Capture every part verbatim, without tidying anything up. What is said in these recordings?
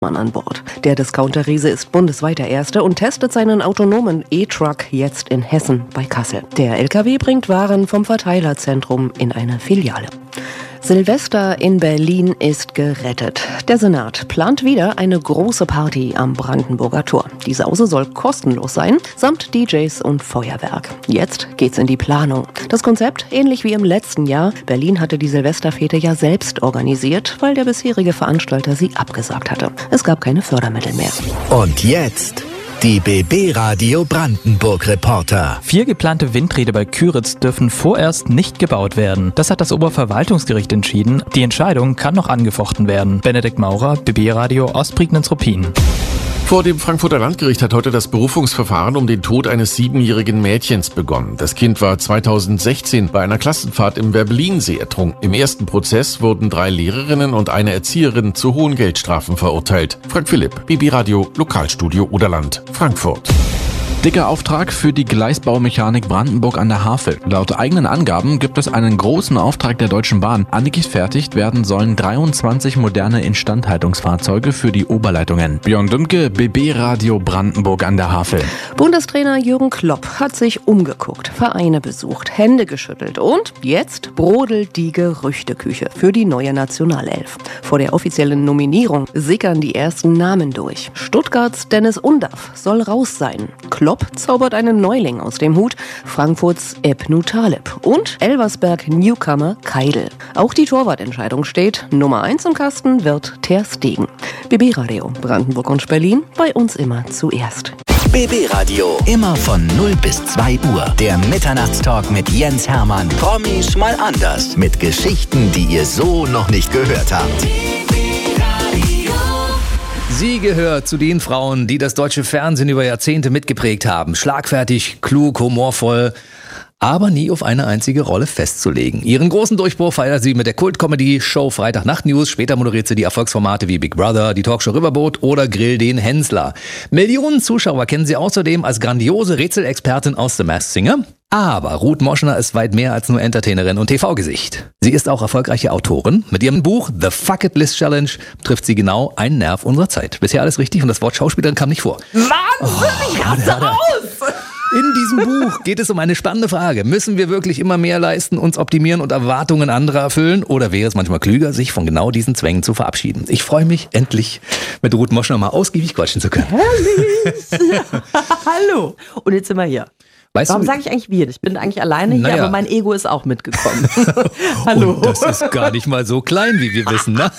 Mann an Bord. Der Discounter-Riese ist bundesweit der Erste und testet seinen autonomen E-Truck jetzt in Hessen bei Kassel. Der L K W bringt Waren vom Verteilerzentrum in eine Filiale. Silvester in Berlin ist gerettet. Der Senat plant wieder eine große Party am Brandenburger Tor. Die Sause soll kostenlos sein, samt D Js und Feuerwerk. Jetzt geht's in die Planung. Das Konzept ähnlich wie im letzten Jahr. Berlin hatte die Silvesterfete ja selbst organisiert, weil der bisherige Veranstalter sie abgesagt hatte. Es gab keine Fördermittel mehr. Und jetzt die B B-Radio Brandenburg-Reporter. Vier geplante Windräder bei Küritz dürfen vorerst nicht gebaut werden. Das hat das Oberverwaltungsgericht entschieden. Die Entscheidung kann noch angefochten werden. Benedikt Maurer, B B-Radio Ostprignitz-Ruppin. Vor dem Frankfurter Landgericht hat heute das Berufungsverfahren um den Tod eines siebenjährigen Mädchens begonnen. Das Kind war zweitausendsechzehn bei einer Klassenfahrt im Werblinsee ertrunken. Im ersten Prozess wurden drei Lehrerinnen und eine Erzieherin zu hohen Geldstrafen verurteilt. Frank Philipp, B B-Radio, Lokalstudio Oderland, Frankfurt. Dicker Auftrag für die Gleisbaumechanik Brandenburg an der Havel. Laut eigenen Angaben gibt es einen großen Auftrag der Deutschen Bahn. Angefertigt werden sollen dreiundzwanzig moderne Instandhaltungsfahrzeuge für die Oberleitungen. Björn Dümke, B B-Radio Brandenburg an der Havel. Bundestrainer Jürgen Klopp hat sich umgeguckt, Vereine besucht, Hände geschüttelt und jetzt brodelt die Gerüchteküche für die neue Nationalelf. Vor der offiziellen Nominierung sickern die ersten Namen durch. Stuttgarts Dennis Undaff soll raus sein. Klopp zaubert einen Neuling aus dem Hut, Frankfurts Ebnu Taleb und Elversberg Newcomer Keidel. Auch die Torwartentscheidung steht. Nummer eins im Kasten wird Ter Stegen. B B-Radio Brandenburg und Berlin, bei uns immer zuerst. B B-Radio, immer von null bis zwei Uhr. Der Mitternachtstalk mit Jens Hermann. Promis mal anders. Mit Geschichten, die ihr so noch nicht gehört habt. Sie gehört zu den Frauen, die das deutsche Fernsehen über Jahrzehnte mitgeprägt haben. Schlagfertig, klug, humorvoll, aber nie auf eine einzige Rolle festzulegen. Ihren großen Durchbruch feiert sie mit der Kult-Comedy-Show Freitagnacht News. Später moderiert sie die Erfolgsformate wie Big Brother, die Talkshow Riverboat oder Grill den Hensler. Millionen Zuschauer kennen sie außerdem als grandiose Rätselexpertin aus The Masked Singer. Aber Ruth Moschner ist weit mehr als nur Entertainerin und T V-Gesicht. Sie ist auch erfolgreiche Autorin. Mit ihrem Buch The Fuck It List Challenge trifft sie genau einen Nerv unserer Zeit. Bisher alles richtig und das Wort Schauspielerin kam nicht vor. Wahnsinn, ich raste aus! In diesem Buch geht es um eine spannende Frage. Müssen wir wirklich immer mehr leisten, uns optimieren und Erwartungen anderer erfüllen? Oder wäre es manchmal klüger, sich von genau diesen Zwängen zu verabschieden? Ich freue mich, endlich mit Ruth Moschner mal ausgiebig quatschen zu können. Herrlich! Hallo! Und jetzt sind wir hier. Weißt Warum du, sage ich eigentlich wir? Ich bin eigentlich alleine hier, naja. aber mein Ego ist auch mitgekommen. Hallo. Und das ist gar nicht mal so klein, wie wir wissen, ne?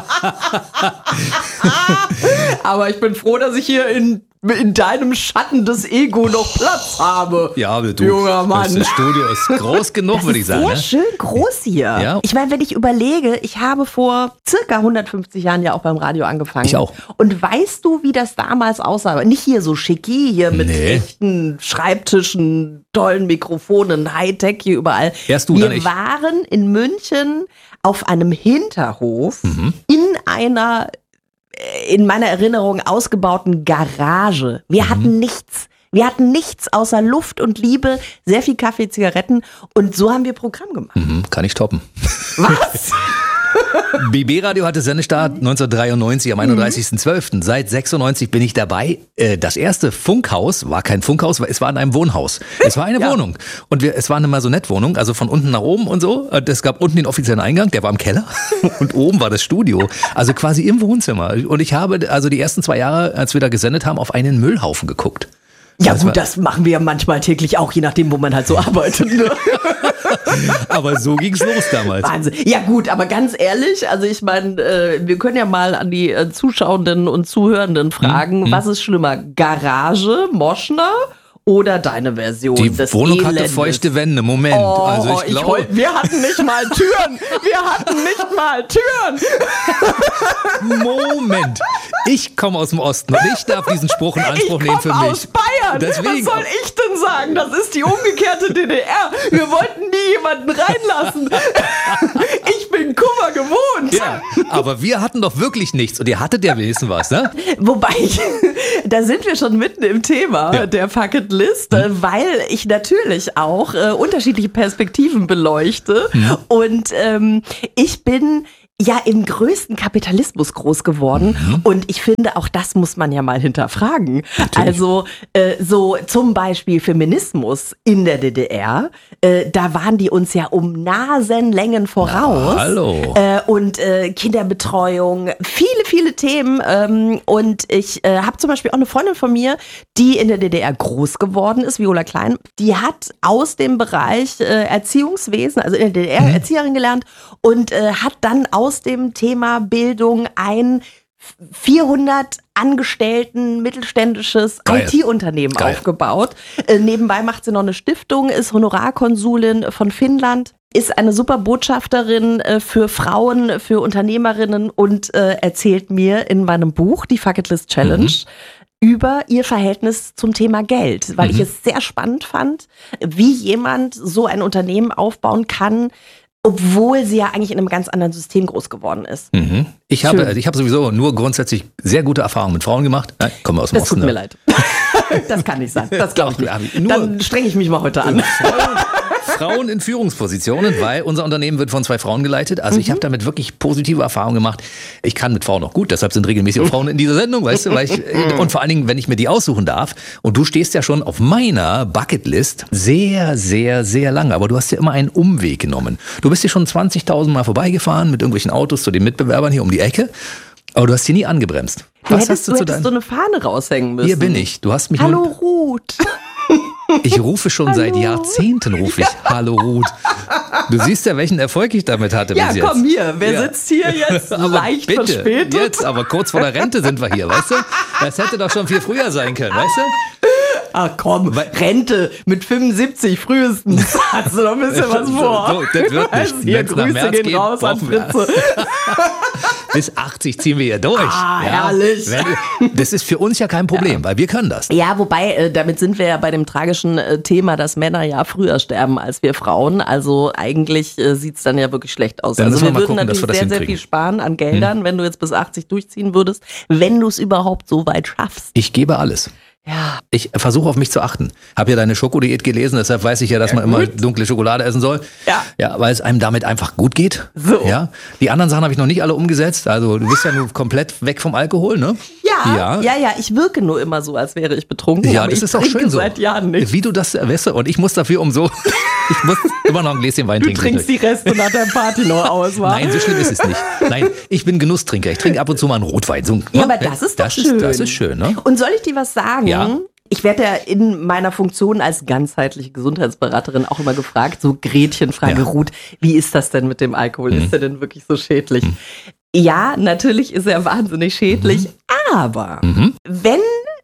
Aber ich bin froh, dass ich hier in, in deinem Schatten des Ego noch Platz habe. Ja, aber du, junger Mann. das Studio ist groß genug, würde ich sagen. Sehr Ne? schön groß hier. Ja. Ich meine, wenn ich überlege, ich habe vor circa hundertfünfzig Jahren ja auch beim Radio angefangen. Ich auch. Und weißt du, wie das damals aussah? Nicht hier so schicki, hier mit Nee. echten Schreibtischen, tollen Mikrofonen, Hightech hier überall. Erst du, Wir dann ich. waren in München auf einem Hinterhof Mhm. in einer, in meiner Erinnerung, ausgebauten Garage. Wir Mhm. hatten nichts. Wir hatten nichts außer Luft und Liebe, sehr viel Kaffee, Zigaretten und so haben wir Programm gemacht. Mhm, kann ich toppen. Was? B B-Radio hatte Sendestart neunzehnhundertdreiundneunzig am einunddreißigsten zwölften Seit sechsundneunzig bin ich dabei. Äh, Das erste Funkhaus war kein Funkhaus, es war in einem Wohnhaus. Es war eine Ja. Wohnung. Und wir, es war eine Maisonette-Wohnung, also von unten nach oben und so. Es gab unten den offiziellen Eingang, der war im Keller. Und oben war das Studio. Also quasi im Wohnzimmer. Und ich habe also die ersten zwei Jahre, als wir da gesendet haben, auf einen Müllhaufen geguckt. Ja Das war- gut, das machen wir ja manchmal täglich auch, je nachdem, wo man halt so arbeitet. Ne? Aber so ging's los damals. Wahnsinn. Ja gut, aber ganz ehrlich, also ich meine, äh, wir können ja mal an die äh, Zuschauenden und Zuhörenden fragen, Hm, was ist schlimmer, Garage, Moschner oder deine Version Die des Wohnung hatte Elendes? feuchte Wände, Moment. Oh, also ich ich glaube, heul- wir hatten nicht mal Türen. Wir hatten nicht mal Türen. Moment. Ich komme aus dem Osten und ich darf diesen Spruch in Anspruch Ich nehmen für komme mich. aus Bayern. Deswegen. Was soll ich denn sagen? Das ist die umgekehrte D D R. Wir wollten nie jemanden reinlassen. Ich bin Kummer gewohnt. Ja, aber wir hatten doch wirklich nichts und ihr hattet ja wenigstens was, ne? Wobei, da sind wir schon mitten im Thema Ja. der Fuck It List, äh, weil ich natürlich auch äh, unterschiedliche Perspektiven beleuchte. Und ähm, ich bin ja im größten Kapitalismus groß geworden mhm. und ich finde, auch das muss man ja mal hinterfragen. Natürlich. Also äh, so zum Beispiel Feminismus in der D D R, äh, da waren die uns ja um Nasenlängen voraus. Na, hallo. Äh, und äh, Kinderbetreuung, viele, viele Themen ähm, und ich äh, habe zum Beispiel auch eine Freundin von mir, die in der D D R groß geworden ist, Viola Klein, die hat aus dem Bereich äh, Erziehungswesen, also in der D D R mhm. Erzieherin gelernt und äh, hat dann aus aus dem Thema Bildung ein vierhundert Angestellten mittelständisches Geil. I T-Unternehmen Geil. aufgebaut. Äh, nebenbei macht sie noch eine Stiftung, ist Honorarkonsulin von Finnland, ist eine super Botschafterin äh, für Frauen, für Unternehmerinnen und äh, erzählt mir in meinem Buch, die Fuck It List Challenge, mhm. über ihr Verhältnis zum Thema Geld, weil mhm. ich es sehr spannend fand, wie jemand so ein Unternehmen aufbauen kann, obwohl sie ja eigentlich in einem ganz anderen System groß geworden ist. Mhm. Ich habe, Schön. ich habe sowieso nur grundsätzlich sehr gute Erfahrungen mit Frauen gemacht. Nein, kommen wir aus dem das Osten. Das tut mir leid. Das kann nicht sein. Das glaube ich nicht. Nur Dann strenge ich mich mal heute an. Frauen, Frauen in Führungspositionen, weil unser Unternehmen wird von zwei Frauen geleitet. Also mhm. ich habe damit wirklich positive Erfahrungen gemacht. Ich kann mit Frauen auch gut, deshalb sind regelmäßig auch Frauen in dieser Sendung, weißt du, weil ich, und vor allen Dingen, wenn ich mir die aussuchen darf. Und du stehst ja schon auf meiner Bucketlist sehr, sehr, sehr lange. Aber du hast ja immer einen Umweg genommen. Du bist hier schon zwanzigtausend Mal vorbeigefahren mit irgendwelchen Autos zu den Mitbewerbern hier um die Ecke. Aber du hast hier nie angebremst. Du Was hättest, hast du, du zu deinem... so eine Fahne raushängen müssen. Hier bin ich. Du hast mich Hallo nur... Ruth. Ich rufe schon Hallo. seit Jahrzehnten, rufe ich, Hallo Ruth. Du siehst ja, welchen Erfolg ich damit hatte ja, bis jetzt. Ja, komm hier, wer ja. sitzt hier jetzt leicht bitte, verspätet? Jetzt, aber kurz vor der Rente sind wir hier, weißt du? Das hätte doch schon viel früher sein können, weißt du? Ach komm, Weil, Rente mit fünfundsiebzig frühestens. Hast du noch ein bisschen was vor? So, das wird nicht. Hier, Grüße gehen geht, raus an Fritze. Bis achtzig ziehen wir hier durch. Ah, ja, herrlich. Das ist für uns ja kein Problem, ja. weil wir können das. Ja, wobei, äh, damit sind wir ja bei dem tragischen äh, Thema, dass Männer ja früher sterben als wir Frauen. Also eigentlich äh, sieht es dann ja wirklich schlecht aus. Dann also wir, wir würden gucken, natürlich wir sehr, sehr viel sparen an Geldern, hm. wenn du jetzt bis achtzig durchziehen würdest, wenn du es überhaupt so weit schaffst. Ich gebe alles. Ja. Ich versuche auf mich zu achten. Habe ja deine Schokodiät gelesen, deshalb weiß ich ja, dass ja, man gut. immer dunkle Schokolade essen soll. Ja. Ja, weil es einem damit einfach gut geht. So. Ja. Die anderen Sachen habe ich noch nicht alle umgesetzt. Also du bist ja nur komplett weg vom Alkohol, ne? Ja, ja, ja, ja. Ich wirke nur immer so, als wäre ich betrunken. Ja, aber das ich ist auch schön so. Seit Jahren nicht. Wie du das weißt, und ich muss dafür um so. Ich muss immer noch ein Gläschen Wein du trinken. Du trinkst die Reste nach der Party noch aus, wa? Nein, so schlimm ist es nicht. Nein, ich bin Genusstrinker. Ich trinke ab und zu mal einen Rotwein. So, ja, aber das ist doch das schön. Ist, das ist schön, ne? Und soll ich dir was sagen? Ja. Ich werde ja in meiner Funktion als ganzheitliche Gesundheitsberaterin auch immer gefragt, so Gretchenfrage, ja. Ruth, wie ist das denn mit dem Alkohol? Mhm. Ist der denn wirklich so schädlich? Mhm. Ja, natürlich ist er wahnsinnig schädlich, mhm. aber mhm. wenn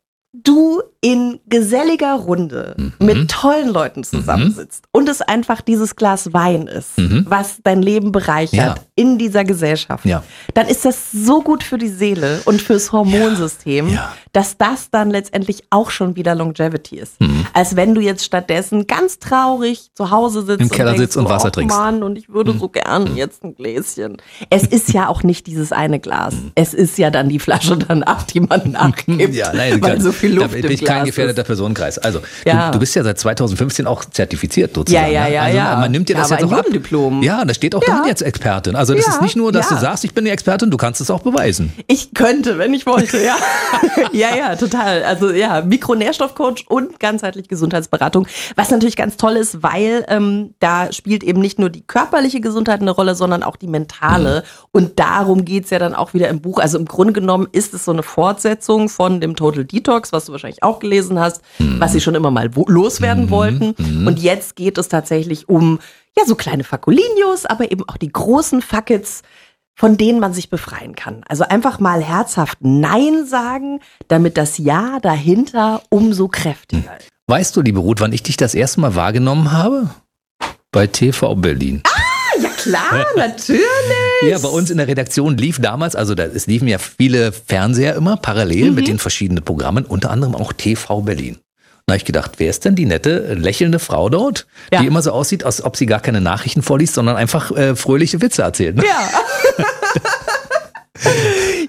du in geselliger Runde mhm. mit tollen Leuten zusammensitzt mhm. und es einfach dieses Glas Wein ist, mhm. was dein Leben bereichert ja. in dieser Gesellschaft, ja. dann ist das so gut für die Seele und fürs Hormonsystem, ja. Ja. dass das dann letztendlich auch schon wieder Longevity ist. Mhm. Als wenn du jetzt stattdessen ganz traurig zu Hause sitzt im Keller und denkst, sitzt und Wasser oh, trinkst. Mann, und ich würde mhm. so gern jetzt ein Gläschen. Es ist ja auch nicht dieses eine Glas. Mhm. Es ist ja dann die Flasche danach, die man nachgibt, ja, nein, weil so viel Luft da im bin ich Glas kein gefährdeter ist. Personenkreis. Also ja. du, du bist ja seit zweitausendfünfzehn auch zertifiziert sozusagen. Ja, ja, ja. Also ja. man nimmt dir das ja, jetzt auch ab. Diplom. Ja, da steht auch ja. drin jetzt Expertin. Also das ja. ist nicht nur, dass ja. du sagst, ich bin die Expertin, du kannst es auch beweisen. Ich könnte, wenn ich wollte, ja. ja, ja, total. Also ja, Mikronährstoffcoach und ganzheitliche Gesundheitsberatung. Was natürlich ganz toll ist, weil ähm, da spielt eben nicht nur die körperliche Gesundheit eine Rolle, sondern auch die mentale. Mhm. Und darum geht's ja dann auch wieder im Buch. Also im Grunde genommen ist es so eine Fortsetzung von dem Total Detox, was du wahrscheinlich auch gelesen hast, mhm. was sie schon immer mal wo- loswerden mhm. wollten. Mhm. Und jetzt geht es tatsächlich um ja so kleine Fakulinos, aber eben auch die großen Fuckets, von denen man sich befreien kann. Also einfach mal herzhaft Nein sagen, damit das Ja dahinter umso kräftiger ist. Weißt du, liebe Ruth, wann ich dich das erste Mal wahrgenommen habe? Bei T V Berlin. Ah, ja klar, natürlich. Ja, bei uns in der Redaktion lief damals, also da, es liefen ja viele Fernseher immer parallel mhm. mit den verschiedenen Programmen, unter anderem auch T V Berlin. Da habe ich gedacht, wer ist denn die nette, lächelnde Frau dort, ja. die immer so aussieht, als ob sie gar keine Nachrichten vorliest, sondern einfach äh, fröhliche Witze erzählt. Ne? Ja.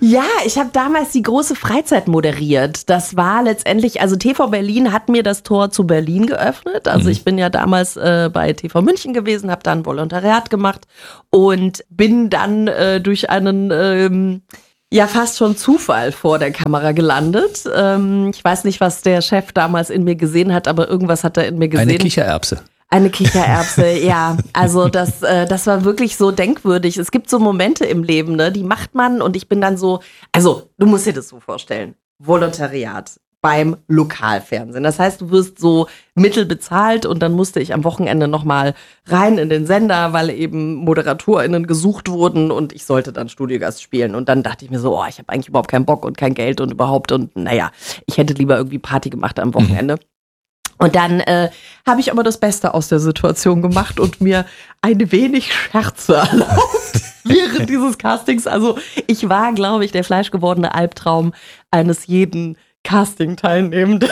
Ja, ich habe damals die große Freizeit moderiert. Das war letztendlich, also T V Berlin hat mir das Tor zu Berlin geöffnet. Also mhm. ich bin ja damals äh, bei T V München gewesen, habe da ein Volontariat gemacht und bin dann äh, durch einen ähm, ja fast schon Zufall vor der Kamera gelandet. Ähm, ich weiß nicht, was der Chef damals in mir gesehen hat, aber irgendwas hat er in mir gesehen. Eine Kichererbse. Eine Kichererbse, ja. Also das, äh, das war wirklich so denkwürdig. Es gibt so Momente im Leben, ne, die macht man und ich bin dann so, also du musst dir das so vorstellen, Volontariat beim Lokalfernsehen. Das heißt, du wirst so mittelbezahlt und dann musste ich am Wochenende nochmal rein in den Sender, weil eben ModeratorInnen gesucht wurden und ich sollte dann Studiogast spielen. Und dann dachte ich mir so, oh, ich habe eigentlich überhaupt keinen Bock und kein Geld und überhaupt und naja, ich hätte lieber irgendwie Party gemacht am Wochenende. Mhm. Und dann äh, habe ich aber das Beste aus der Situation gemacht und mir ein wenig Scherze erlaubt während dieses Castings. Also ich war, glaube ich, der fleischgewordene Albtraum eines jeden Casting-Teilnehmenden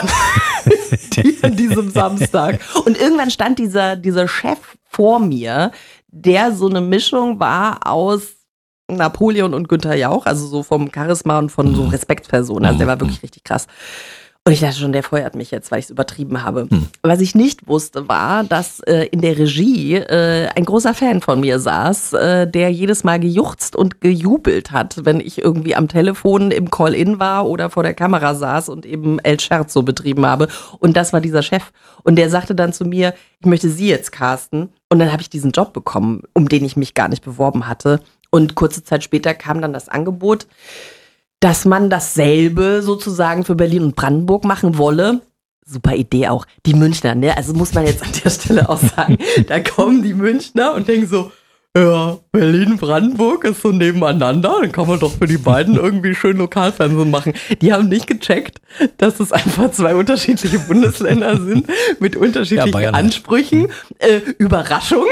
an diesem Samstag. Und irgendwann stand dieser, dieser Chef vor mir, der so eine Mischung war aus Napoleon und Günther Jauch, also so vom Charisma und von so Respektspersonen. Also der war wirklich richtig krass. Und ich dachte schon, der feuert mich jetzt, weil ich es übertrieben habe. Hm. Was ich nicht wusste, war, dass äh, in der Regie äh, ein großer Fan von mir saß, äh, der jedes Mal gejuchzt und gejubelt hat, wenn ich irgendwie am Telefon im Call-In war oder vor der Kamera saß und eben El Scherzo betrieben habe. Und das war dieser Chef. Und der sagte dann zu mir, ich möchte Sie jetzt casten. Und dann habe ich diesen Job bekommen, um den ich mich gar nicht beworben hatte. Und kurze Zeit später kam dann das Angebot, dass man dasselbe sozusagen für Berlin und Brandenburg machen wolle. Super Idee auch. Die Münchner, ne? Also muss man jetzt an der Stelle auch sagen, da kommen die Münchner und denken so, ja, Berlin, Brandenburg ist so nebeneinander, dann kann man doch für die beiden irgendwie schön Lokalfernsehen machen. Die haben nicht gecheckt, dass es einfach zwei unterschiedliche Bundesländer sind mit unterschiedlichen ja, Ansprüchen. Äh, Überraschung.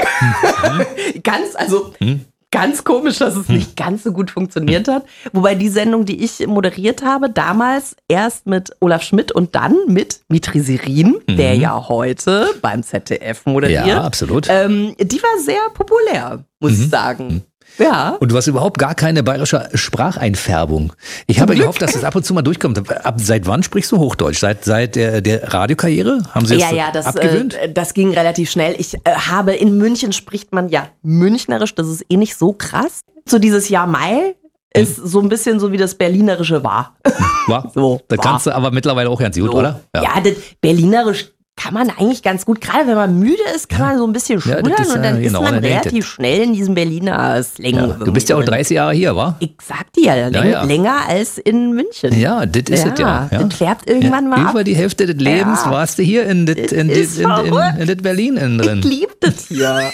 Mhm. Ganz, also... Mhm. Ganz komisch, dass es nicht ganz so gut funktioniert hat. Wobei die Sendung, die ich moderiert habe, damals erst mit Olaf Schmidt und dann mit Mitri Serin, mhm. der ja heute beim Z D F moderiert. Ja, absolut. Ähm, die war sehr populär, muss mhm. ich sagen. Mhm. Ja. Und du hast überhaupt gar keine bayerische Spracheinfärbung. Ich habe gehofft, dass es ab und zu mal durchkommt. Ab, seit wann sprichst du Hochdeutsch? Seit, seit der, der Radiokarriere? Haben Sie das ja, ja, das, abgewöhnt? Äh, das ging relativ schnell. Ich äh, habe, in München spricht man ja münchnerisch, das ist eh nicht so krass. So dieses Jahr Mai ist so ein bisschen so wie das Berlinerische war. War? So, da war. kannst du aber mittlerweile auch ganz gut, so. Oder? Ja, ja, das Berlinerisch kann man eigentlich ganz gut, gerade wenn man müde ist, kann man so ein bisschen schludern ja, und dann genau, ist man relativ schnell in diesem Berliner Slang. Ja, du bist ja auch dreißig Jahre hier, wa? Ich sag dir, ja, läng- ja. länger als in München. Ja, das ist es ja. ja. Das färbt irgendwann mal ab. Über die Hälfte des Lebens ja. warst du hier in das in, in, in, in, in Berlin innen drin. Ich lieb das hier.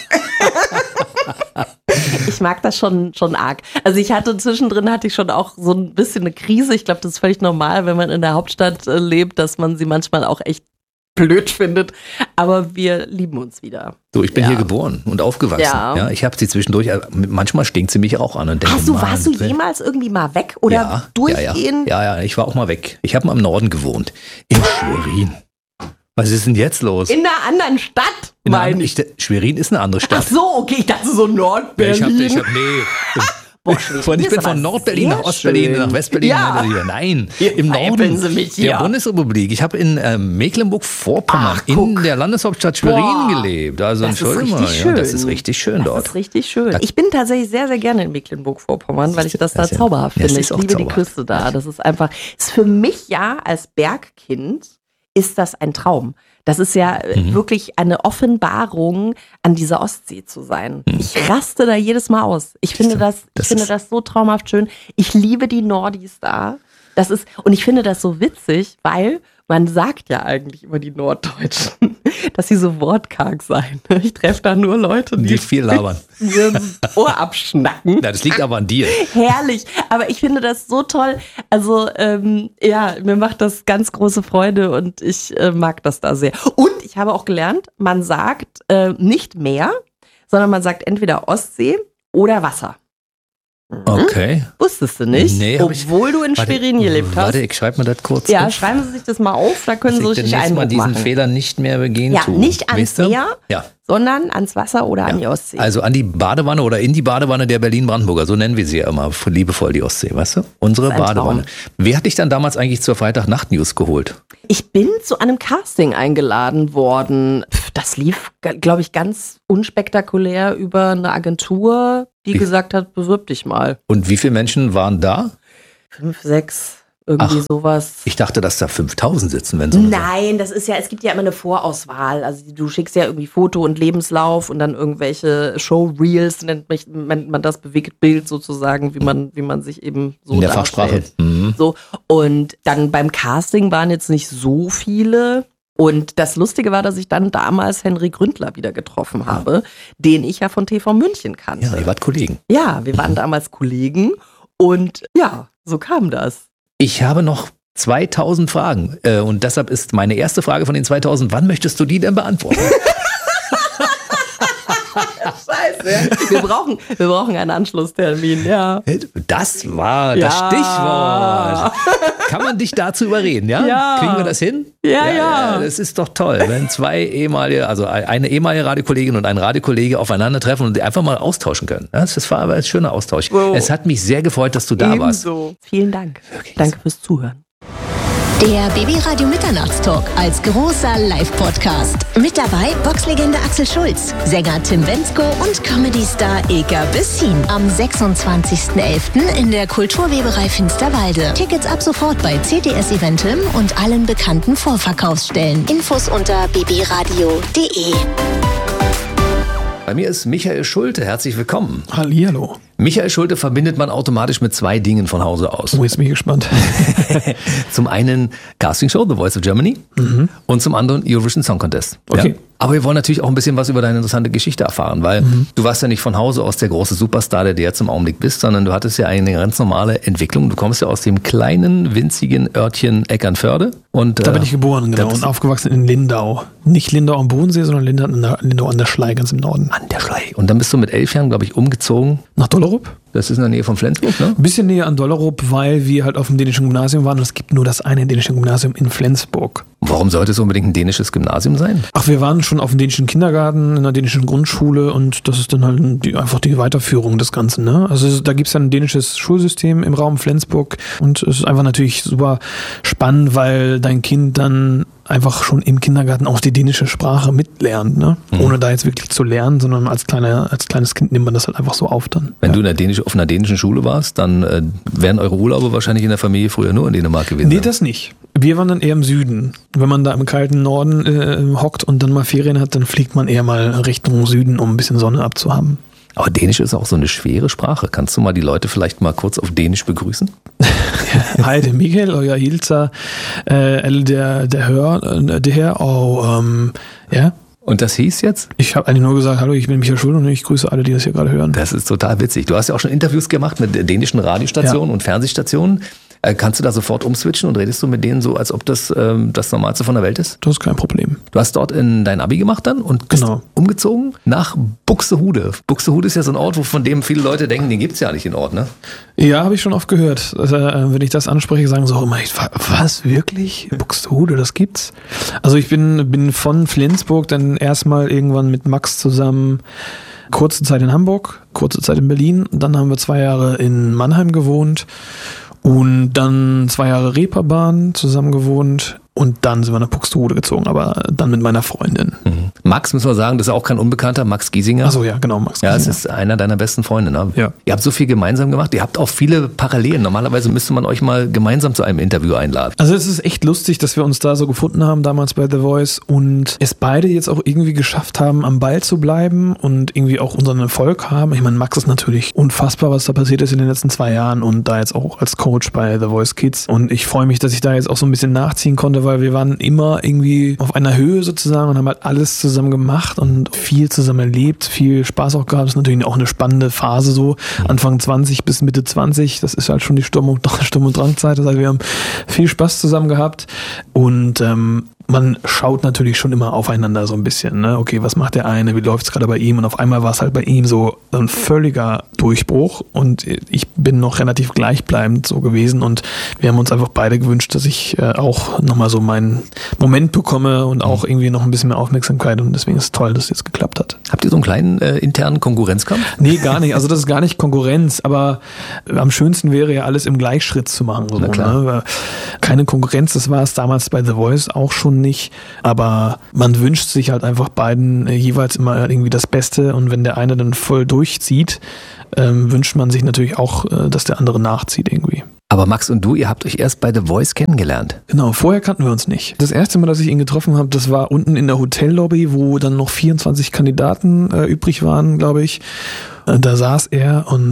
Ich mag das schon, schon arg. Also ich hatte zwischendrin hatte ich schon auch so ein bisschen eine Krise. Ich glaube, das ist völlig normal, wenn man in der Hauptstadt äh, lebt, dass man sie manchmal auch echt blöd findet, aber wir lieben uns wieder. So, ich bin ja. hier geboren und aufgewachsen. Ja. Ja, ich habe sie zwischendurch, manchmal stinkt sie mich auch an. Und denke, Hast du, Mann, warst du jemals irgendwie mal weg oder ja, durchgehend? Ja, ja, ja, ich war auch mal weg. Ich habe mal im Norden gewohnt, in Schwerin. Was ist denn jetzt los? In einer anderen Stadt, meine ich. Schwerin ist eine andere Stadt. Ach so, okay, ich dachte so Nordberlin. Ich habe, ich hab, nee. Boah, von, ich bin von Nordberlin nach Ostberlin, schön. nach Westberlin. Ja. Nein, Hier im Norden Sie mich der Bundesrepublik. Ich habe in äh, Mecklenburg-Vorpommern, Ach, in der Landeshauptstadt Schwerin Boah. gelebt. Also das ist mal, schön. Ja, das ist richtig schön das dort. Das ist richtig schön. Ich bin tatsächlich sehr, sehr gerne in Mecklenburg-Vorpommern, weil ich das da das zauberhaft ja, finde. Ich liebe zauberhaft. die Küste da. Das ist einfach, ist für mich ja als Bergkind ist das ein Traum. Das ist ja mhm. wirklich eine Offenbarung, an dieser Ostsee zu sein. Mhm. Ich raste da jedes Mal aus. Ich finde das, ich das finde das so traumhaft schön. Ich liebe die Nordis da. Das ist, und ich finde das so witzig, weil man sagt ja eigentlich über die Norddeutschen, dass sie so wortkarg seien. Ich treffe da nur Leute, die, die viel labern. Ihr Ohr abschnacken. Na, das liegt aber an dir. Herrlich. Aber ich finde das so toll. Also, ähm, ja, mir macht das ganz große Freude und ich äh, mag das da sehr. Und ich habe auch gelernt, man sagt äh, nicht Meer, sondern man sagt entweder Ostsee oder Wasser. Okay. Wusstest du nicht? Nee, hab ich- Obwohl du in Warte, Schwerin gelebt hast. Warte, ich schreibe mir das kurz Ja, auf. schreiben Sie sich das mal auf, da können dass Sie ich richtig demnächst mal Eindruck diesen machen. Fehler nicht mehr begehen Ja, tue. nicht ans Weißt du? Meer, Ja. sondern ans Wasser oder an die Ostsee. Also an die Badewanne oder in die Badewanne der Berlin-Brandenburger, so nennen wir sie ja immer, liebevoll die Ostsee, weißt du? Unsere Das ist ein Badewanne. Wer hat dich dann damals eigentlich zur Freitag-Nacht-News geholt? Ich bin zu einem Casting eingeladen worden. Pff, Das lief, glaube ich, ganz unspektakulär über eine Agentur, die Wie? gesagt hat, bewirb dich mal. Und wie viele Menschen waren da? Fünf, sechs, irgendwie Ach, sowas. Ich dachte, dass da fünftausend sitzen, wenn so eine Nein, das ist ja, es gibt ja immer eine Vorauswahl. Also du schickst ja irgendwie Foto und Lebenslauf und dann irgendwelche Showreels, nennt man, nennt man das Bewegtbild sozusagen, wie man, wie man sich eben so in der darstellt. Fachsprache. Mhm. So. Und dann beim Casting waren jetzt nicht so viele. Und das Lustige war, dass ich dann damals Henry Gründler wieder getroffen habe, den ich ja von T V München kannte. Ja, ihr wart Kollegen. Ja, wir waren damals Kollegen und ja, so kam das. Ich habe noch zweitausend Fragen äh, und deshalb ist meine erste Frage von den zweitausend, wann möchtest du die denn beantworten? Scheiße. Wir brauchen, wir brauchen einen Anschlusstermin, ja. Das war das Ja. Stichwort. Kann man dich dazu überreden, ja? Ja. Kriegen wir das hin? Ja, ja. Das ist doch toll, wenn zwei ehemalige, also eine ehemalige Radiokollegin und ein Radiokollege aufeinandertreffen und einfach mal austauschen können. Ja, das war aber ein schöner Austausch. Wow. Es hat mich sehr gefreut, dass du da warst. Ebenso. Vielen Dank. Danke fürs Zuhören. Der B B Radio Mitternachtstalk als großer Live-Podcast. Mit dabei Boxlegende Axel Schulz, Sänger Tim Bendzko und Comedy-Star Ilka Bessin. Am sechsundzwanzigsten elften in der Kulturweberei Finsterwalde. Tickets ab sofort bei C T S Eventim und allen bekannten Vorverkaufsstellen. Infos unter b b radio punkt d e. Bei mir ist Michael Schulte. Herzlich willkommen. Hallihallo. Michael Schulte verbindet man automatisch mit zwei Dingen von Hause aus. Oh, jetzt bin ich gespannt. Zum einen Castingshow, The Voice of Germany, mhm. und zum anderen Eurovision Song Contest. Okay. Ja? Aber wir wollen natürlich auch ein bisschen was über deine interessante Geschichte erfahren, weil mhm. du warst ja nicht von Hause aus der große Superstar, der du jetzt im Augenblick bist, sondern du hattest ja eine ganz normale Entwicklung. Du kommst ja aus dem kleinen, winzigen Örtchen Eckernförde. Und, da bin ich geboren, genau, und aufgewachsen in Lindau. Nicht Lindau am Bodensee, sondern Lindau an der, Lindau an der Schlei, ganz im Norden. An der Schlei. Und dann bist du mit elf Jahren, glaube ich, umgezogen. Nach Dollerup? Das ist in der Nähe von Flensburg, ne? Ein bisschen näher an Dollerup, weil wir halt auf dem dänischen Gymnasium waren und es gibt nur das eine dänische Gymnasium in Flensburg. Warum sollte es unbedingt ein dänisches Gymnasium sein? Ach, wir waren schon auf dem dänischen Kindergarten, in der dänischen Grundschule und das ist dann halt die, einfach die Weiterführung des Ganzen, ne? Also da gibt es ja ein dänisches Schulsystem im Raum Flensburg und es ist einfach natürlich super spannend, weil dein Kind dann einfach schon im Kindergarten auch die dänische Sprache mitlernt, ne? Mhm. Ohne da jetzt wirklich zu lernen, sondern als, kleine, als kleines Kind nimmt man das halt einfach so auf dann. Wenn ja. du in der dänisch, auf einer dänischen Schule warst, dann äh, wären eure Urlaube wahrscheinlich in der Familie früher nur in Dänemark gewesen. Nee, sein. Das nicht. Wir waren dann eher im Süden. Wenn man da im kalten Norden äh, hockt und dann mal Ferien hat, dann fliegt man eher mal Richtung Süden, um ein bisschen Sonne abzuhaben. Aber Dänisch ist auch so eine schwere Sprache. Kannst du mal die Leute vielleicht mal kurz auf Dänisch begrüßen? Hej, det er Michael, og jeg hilser äh, alle der, der hører det her. Og ähm, ja. Und das hieß jetzt? Ich habe eigentlich nur gesagt, hallo, ich bin Michael Schulte und ich grüße alle, die das hier gerade hören. Das ist total witzig. Du hast ja auch schon Interviews gemacht mit dänischen Radiostationen ja. und Fernsehstationen. Kannst du da sofort umswitchen und redest du mit denen so, als ob das ähm, das Normalste von der Welt ist? Das ist kein Problem. Du hast dort in dein Abi gemacht dann und bist genau. umgezogen nach Buxtehude. Buxtehude ist ja so ein Ort, wo von dem viele Leute denken, den gibt's ja nicht in Ort, ne? Ja, habe ich schon oft gehört. Also, äh, wenn ich das anspreche, sagen sie auch immer, was, wirklich? Buxtehude, das gibt's? Also ich bin, bin von Flensburg dann erstmal irgendwann mit Max zusammen kurze Zeit in Hamburg, kurze Zeit in Berlin. Dann haben wir zwei Jahre in Mannheim gewohnt. Und dann zwei Jahre Reeperbahn zusammen gewohnt und dann sind wir nach Buxtehude gezogen, aber dann mit meiner Freundin. Mhm. Max, müssen wir sagen, das ist auch kein Unbekannter, Max Giesinger. Achso, ja, genau, Max Giesinger. Ja, Giesinger. es ist einer deiner besten Freunde, ne? Ja. Ihr habt so viel gemeinsam gemacht, ihr habt auch viele Parallelen. Normalerweise müsste man euch mal gemeinsam zu einem Interview einladen. Also es ist echt lustig, dass wir uns da so gefunden haben, damals bei The Voice und es beide jetzt auch irgendwie geschafft haben, am Ball zu bleiben und irgendwie auch unseren Erfolg haben. Ich meine, Max ist natürlich unfassbar, was da passiert ist in den letzten zwei Jahren und da jetzt auch als Coach bei The Voice Kids und ich freue mich, dass ich da jetzt auch so ein bisschen nachziehen konnte, weil wir waren immer irgendwie auf einer Höhe sozusagen und haben halt alles zusammen gemacht und viel zusammen erlebt, viel Spaß auch gehabt. Das ist natürlich auch eine spannende Phase so, Anfang zwanzig bis Mitte zwanzig, das ist halt schon die Sturm- und, Sturm- und Drangzeit. Das heißt, wir haben viel Spaß zusammen gehabt und ähm, man schaut natürlich schon immer aufeinander so ein bisschen, ne? Okay, was macht der eine, wie läuft es gerade bei ihm? Und auf einmal war es halt bei ihm so ein völliger Durchbruch und ich bin noch relativ gleichbleibend so gewesen und wir haben uns einfach beide gewünscht, dass ich äh, auch nochmal so meinen Moment bekomme und auch irgendwie noch ein bisschen mehr Aufmerksamkeit und deswegen ist es toll, dass es jetzt geklappt hat. Habt ihr so einen kleinen äh, internen Konkurrenzkampf? Nee, gar nicht. Also das ist gar nicht Konkurrenz, aber am schönsten wäre ja alles im Gleichschritt zu machen. So, ne? Keine Konkurrenz, das war es damals bei The Voice auch schon nicht, aber man wünscht sich halt einfach beiden jeweils immer irgendwie das Beste und wenn der eine dann voll durchzieht, ähm, wünscht man sich natürlich auch, äh, dass der andere nachzieht irgendwie. Aber Max und du, ihr habt euch erst bei The Voice kennengelernt. Genau, vorher kannten wir uns nicht. Das erste Mal, dass ich ihn getroffen habe, das war unten in der Hotellobby, wo dann noch vierundzwanzig Kandidaten äh, übrig waren, glaube ich. Da saß er und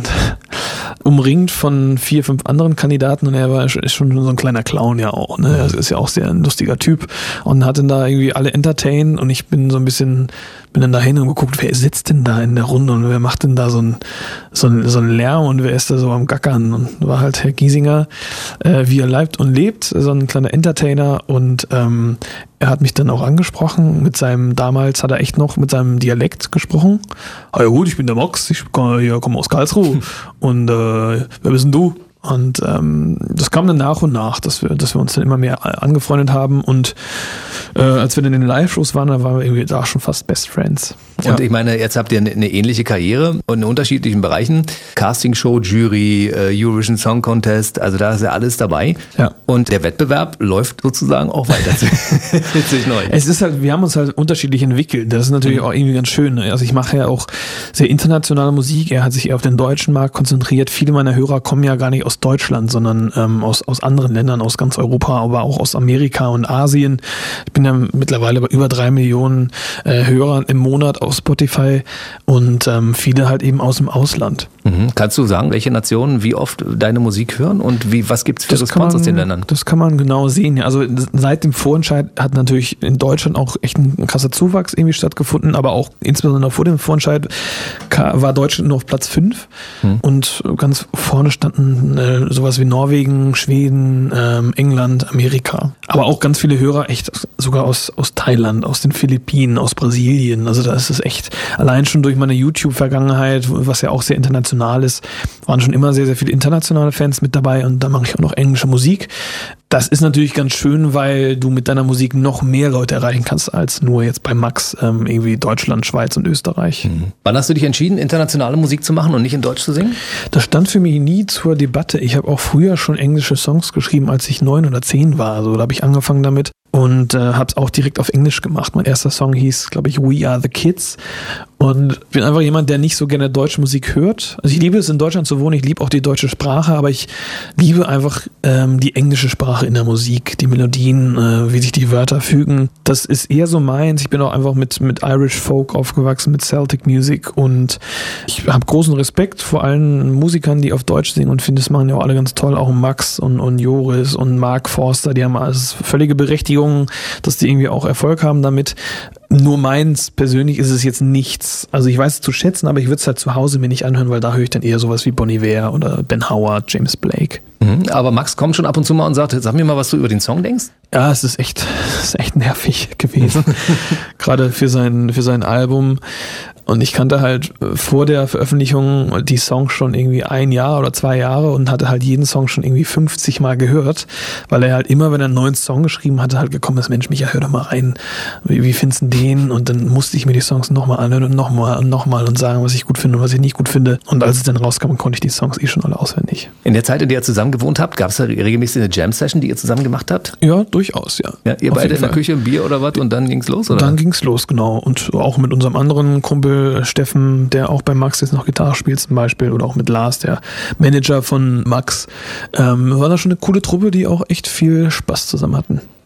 umringt von vier, fünf anderen Kandidaten und er war ist schon so ein kleiner Clown ja auch. Ne? Er ist ja auch sehr ein lustiger Typ und hat dann da irgendwie alle entertained und ich bin so ein bisschen, bin dann dahin und geguckt, wer sitzt denn da in der Runde und wer macht denn da so ein, so ein, so ein Lärm und wer ist da so am Gackern und war halt Herr Giesinger, äh, wie er leibt und lebt, so ein kleiner Entertainer und ähm, er hat mich dann auch angesprochen mit seinem, damals hat er echt noch mit seinem Dialekt gesprochen. Ja gut, ich bin der Max, ich komme komm aus Karlsruhe und äh, wer bist denn du? Und ähm, das kam dann nach und nach, dass wir, dass wir uns dann immer mehr angefreundet haben und äh, als wir dann in den Live-Shows waren, da waren wir irgendwie da schon fast Best Friends. Und Ja. ich meine, jetzt habt ihr eine, eine ähnliche Karriere und in unterschiedlichen Bereichen. Castingshow, Jury, äh, Eurovision Song Contest, also da ist ja alles dabei. Ja. Und der Wettbewerb läuft sozusagen auch weiter. Witzig neu. Es ist halt, wir haben uns halt unterschiedlich entwickelt. Das ist natürlich auch irgendwie ganz schön. Also ich mache ja auch sehr internationale Musik. Er hat sich eher auf den deutschen Markt konzentriert. Viele meiner Hörer kommen ja gar nicht aus Deutschland, sondern ähm, aus, aus anderen Ländern, aus ganz Europa, aber auch aus Amerika und Asien. Ich bin ja mittlerweile bei über drei Millionen äh, Hörern im Monat auf Spotify und ähm, viele halt eben aus dem Ausland. Mhm. Kannst du sagen, welche Nationen wie oft deine Musik hören und wie, was gibt es für Das kann Response man, aus den Ländern? Das kann man genau sehen. Ja. Also seit dem Vorentscheid hat natürlich in Deutschland auch echt ein krasser Zuwachs irgendwie stattgefunden, aber auch insbesondere vor dem Vorentscheid war Deutschland nur auf Platz fünf hm. und ganz vorne standen äh, sowas wie Norwegen, Schweden, ähm, England, Amerika. Aber auch ganz viele Hörer echt sogar aus, aus Thailand, aus den Philippinen, aus Brasilien. Also da ist es echt, allein schon durch meine YouTube-Vergangenheit, was ja auch sehr international ist, waren schon immer sehr, sehr viele internationale Fans mit dabei und da mache ich auch noch englische Musik. Das ist natürlich ganz schön, weil du mit deiner Musik noch mehr Leute erreichen kannst als nur jetzt bei Max ähm, irgendwie Deutschland, Schweiz und Österreich. Mhm. Wann hast du dich entschieden, internationale Musik zu machen und nicht in Deutsch zu singen? Das stand für mich nie zur Debatte. Ich habe auch früher schon englische Songs geschrieben, als ich neun oder zehn war. Also da habe ich angefangen damit und äh, habe es auch direkt auf Englisch gemacht. Mein erster Song hieß, glaube ich, We Are the Kids. Und ich bin einfach jemand, der nicht so gerne deutsche Musik hört. Also ich liebe es, in Deutschland zu wohnen, ich liebe auch die deutsche Sprache, aber ich liebe einfach ähm, die englische Sprache in der Musik, die Melodien, äh, wie sich die Wörter fügen. Das ist eher so meins. Ich bin auch einfach mit, mit Irish Folk aufgewachsen, mit Celtic Music und ich habe großen Respekt vor allen Musikern, die auf Deutsch singen und finde, das machen ja auch alle ganz toll, auch Max und, und Joris und Mark Forster, die haben alles völlige Berechtigung, dass die irgendwie auch Erfolg haben damit. Nur meins persönlich ist es jetzt nichts. Also ich weiß es zu schätzen, aber ich würde es halt zu Hause mir nicht anhören, weil da höre ich dann eher sowas wie Bon Iver oder Ben Howard, James Blake. Mhm. Aber Max kommt schon ab und zu mal und sagt, sag mir mal, was du über den Song denkst. Ja, es ist echt, es ist echt nervig gewesen. Gerade für sein, für sein Album. Und ich kannte halt vor der Veröffentlichung die Songs schon irgendwie ein Jahr oder zwei Jahre und hatte halt jeden Song schon irgendwie fünfzig Mal gehört, weil er halt immer, wenn er einen neuen Song geschrieben hatte, halt gekommen ist, Mensch, Micha, hör doch mal rein, wie, wie findest du den? Und dann musste ich mir die Songs nochmal anhören und nochmal und nochmal und sagen, was ich gut finde und was ich nicht gut finde. Und als es dann rauskam, konnte ich die Songs eh schon alle auswendig. In der Zeit, in der ihr zusammen gewohnt habt, gab es da regelmäßig eine Jam-Session, die ihr zusammen gemacht habt? Ja, durchaus, ja. Ja, ihr Auf beide jeden in der Fall. Küche, ein Bier oder was und dann ging's los, oder? Dann ging's los, genau. Und auch mit unserem anderen Kumpel Steffen, der auch bei Max jetzt noch Gitarre spielt zum Beispiel, oder auch mit Lars, der Manager von Max. Ähm, war da schon eine coole Truppe, die auch echt viel Spaß zusammen hatten.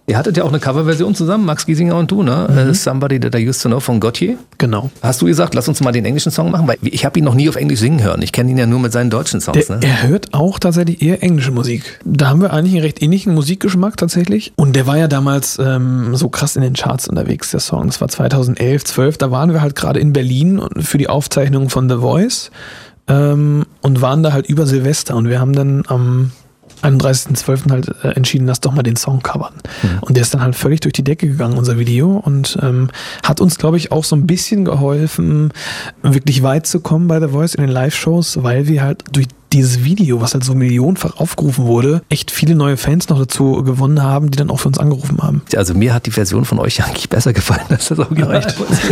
Ihr hattet ja auch eine Coverversion zusammen, Max Giesinger und du, ne? Mhm. Somebody That I Used to Know von Gotye. Genau. Hast du gesagt, lass uns mal den englischen Song machen? Weil ich habe ihn noch nie auf Englisch singen hören. Ich kenne ihn ja nur mit seinen deutschen Songs. Der, ne? Er hört auch tatsächlich eher englische Musik. Da haben wir eigentlich einen recht ähnlichen Musikgeschmack tatsächlich. Und der war ja damals ähm, so krass in den Charts unterwegs, der Song. Das war zweitausendelf, zwölf. Da waren wir halt gerade in Berlin für die Aufzeichnung von The Voice ähm, und waren da halt über Silvester. Und wir haben dann am einunddreißigsten zwölften halt äh, entschieden, lass doch mal den Song covern. Mhm. Und der ist dann halt völlig durch die Decke gegangen, unser Video, und ähm, hat uns, glaube ich, auch so ein bisschen geholfen, wirklich weit zu kommen bei The Voice in den Live-Shows, weil wir halt durch dieses Video, was halt so millionenfach aufgerufen wurde, echt viele neue Fans noch dazu gewonnen haben, die dann auch für uns angerufen haben. Also mir hat die Version von euch eigentlich besser gefallen als das Original.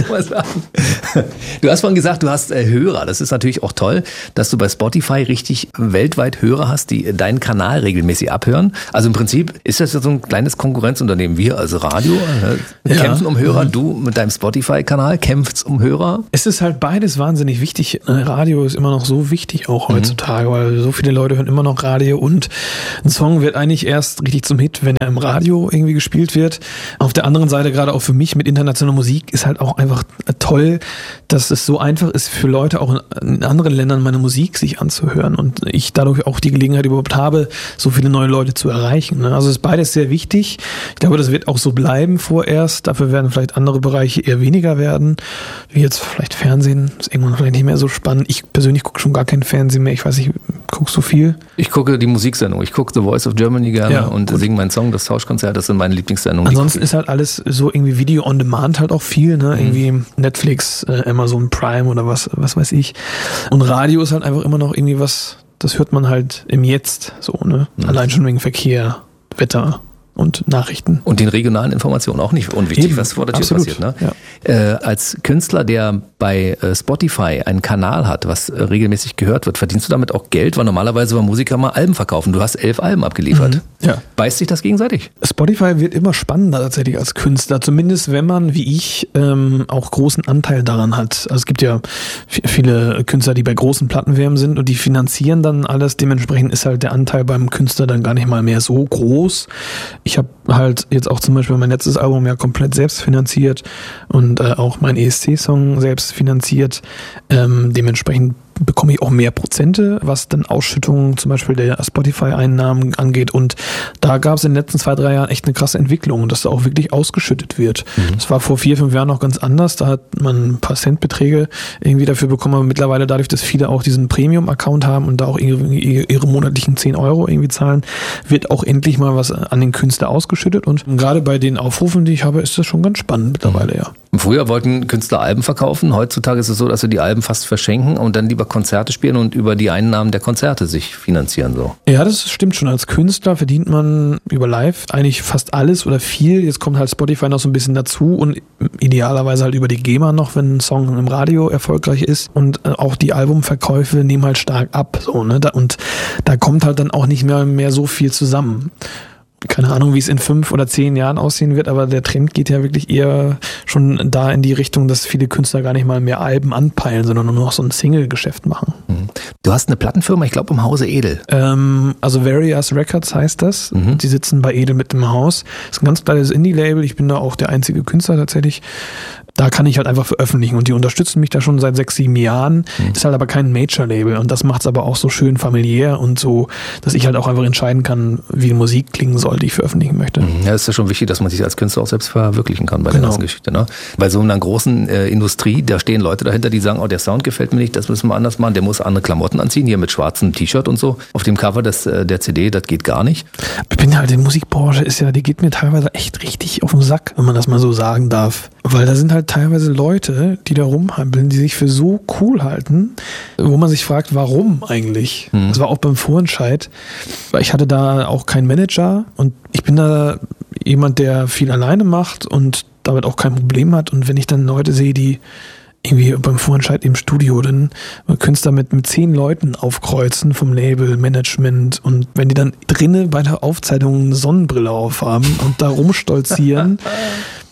Du hast vorhin gesagt, du hast äh, Hörer. Das ist natürlich auch toll, dass du bei Spotify richtig weltweit Hörer hast, die deinen Kanal regelmäßig abhören. Also im Prinzip ist das ja so ein kleines Konkurrenzunternehmen. Wir als Radio äh, ja. kämpfen um Hörer. Du mit deinem Spotify-Kanal kämpfst um Hörer. Es ist halt beides wahnsinnig wichtig. Radio ist immer noch so wichtig, auch heutzutage. Mhm. Weil so viele Leute hören immer noch Radio, und ein Song wird eigentlich erst richtig zum Hit, wenn er im Radio irgendwie gespielt wird. Auf der anderen Seite, gerade auch für mich mit internationaler Musik, ist halt auch einfach toll, dass es so einfach ist für Leute auch in anderen Ländern meine Musik sich anzuhören, und ich dadurch auch die Gelegenheit überhaupt habe, so viele neue Leute zu erreichen. Also ist beides sehr wichtig. Ich glaube, das wird auch so bleiben vorerst. Dafür werden vielleicht andere Bereiche eher weniger werden, wie jetzt vielleicht Fernsehen. Das ist irgendwann vielleicht nicht mehr so spannend. Ich persönlich gucke schon gar kein Fernsehen mehr. Ich weiß nicht, guckst du viel? Ich gucke die Musiksendung. Ich gucke The Voice of Germany gerne ja, und singe meinen Song, das Tauschkonzert. Das sind meine Lieblingssendungen. Ansonsten ist halt alles so irgendwie Video on Demand halt auch viel, ne? Mhm. Irgendwie Netflix, äh, Amazon Prime oder was, was weiß ich. Und Radio ist halt einfach immer noch irgendwie was, das hört man halt im Jetzt so, ne? Mhm. Allein schon wegen Verkehr, Wetter und Nachrichten. Und den regionalen Informationen auch nicht unwichtig, Eben, was vor der Tür absolut. passiert. Ne? Ja. Äh, als Künstler, der bei äh, Spotify einen Kanal hat, was äh, regelmäßig gehört wird, verdienst du damit auch Geld? Weil normalerweise bei Musiker mal Alben verkaufen. Du hast elf Alben abgeliefert. Mhm, ja. Beißt sich das gegenseitig? Spotify wird immer spannender tatsächlich als Künstler. Zumindest wenn man, wie ich, ähm, auch großen Anteil daran hat. Also es gibt ja f- viele Künstler, die bei großen Plattenfirmen sind und die finanzieren dann alles. Dementsprechend ist halt der Anteil beim Künstler dann gar nicht mal mehr so groß. Ich habe halt jetzt auch zum Beispiel mein letztes Album ja komplett selbst finanziert und äh, auch mein E S C-Song selbst finanziert. Ähm, dementsprechend bekomme ich auch mehr Prozente, was dann Ausschüttungen zum Beispiel der Spotify-Einnahmen angeht. Und da gab es in den letzten zwei, drei Jahren echt eine krasse Entwicklung, dass da auch wirklich ausgeschüttet wird. Mhm. Das war vor vier, fünf Jahren noch ganz anders. Da hat man ein paar Centbeträge irgendwie dafür bekommen. Aber mittlerweile dadurch, dass viele auch diesen Premium-Account haben und da auch ihre, ihre monatlichen zehn Euro irgendwie zahlen, wird auch endlich mal was an den Künstler ausgeschüttet. Und gerade bei den Aufrufen, die ich habe, ist das schon ganz spannend mittlerweile, ja. Früher wollten Künstler Alben verkaufen. Heutzutage ist es so, dass sie die Alben fast verschenken und dann lieber Konzerte spielen und über die Einnahmen der Konzerte sich finanzieren. So. Ja, das stimmt schon. Als Künstler verdient man über Live eigentlich fast alles oder viel. Jetzt kommt halt Spotify noch so ein bisschen dazu und idealerweise halt über die GEMA noch, wenn ein Song im Radio erfolgreich ist. Und auch die Albumverkäufe nehmen halt stark ab. So, ne? Und da kommt halt dann auch nicht mehr, mehr so viel zusammen. Keine Ahnung, wie es in fünf oder zehn Jahren aussehen wird, aber der Trend geht ja wirklich eher schon da in die Richtung, dass viele Künstler gar nicht mal mehr Alben anpeilen, sondern nur noch so ein Single-Geschäft machen. Du hast eine Plattenfirma, ich glaube im Hause Edel. Ähm, also Various Records heißt das. Mhm. Die sitzen bei Edel mit im Haus. Das ist ein ganz kleines Indie-Label. Ich bin da auch der einzige Künstler tatsächlich. Da kann ich halt einfach veröffentlichen und die unterstützen mich da schon seit sechs, sieben Jahren. Mhm. Ist halt aber kein Major-Label und das macht es aber auch so schön familiär und so, dass ich halt auch einfach entscheiden kann, wie die Musik klingen soll, die ich veröffentlichen möchte. Ja, ist ja schon wichtig, dass man sich als Künstler auch selbst verwirklichen kann bei genau. der ganzen Geschichte. Ne? Bei so einer großen äh, Industrie, da stehen Leute dahinter, die sagen, oh, der Sound gefällt mir nicht, das müssen wir anders machen, der muss andere Klamotten anziehen, hier mit schwarzem T-Shirt und so. Auf dem Cover des, äh, der C D, das geht gar nicht. Ich bin halt, die Musikbranche ist ja, die geht mir teilweise echt richtig auf den Sack, wenn man das mal so sagen darf. Weil da sind halt teilweise Leute, die da rumhampeln, die sich für so cool halten, wo man sich fragt, warum eigentlich? Mhm. Das war auch beim Vorentscheid. Weil ich hatte da auch keinen Manager und ich bin da jemand, der viel alleine macht und damit auch kein Problem hat. Und wenn ich dann Leute sehe, die irgendwie beim Vorentscheid im Studio, dann Künstler mit, mit zehn Leuten aufkreuzen vom Label, Management und wenn die dann drinnen bei der Aufzeichnung eine Sonnenbrille aufhaben und da rumstolzieren,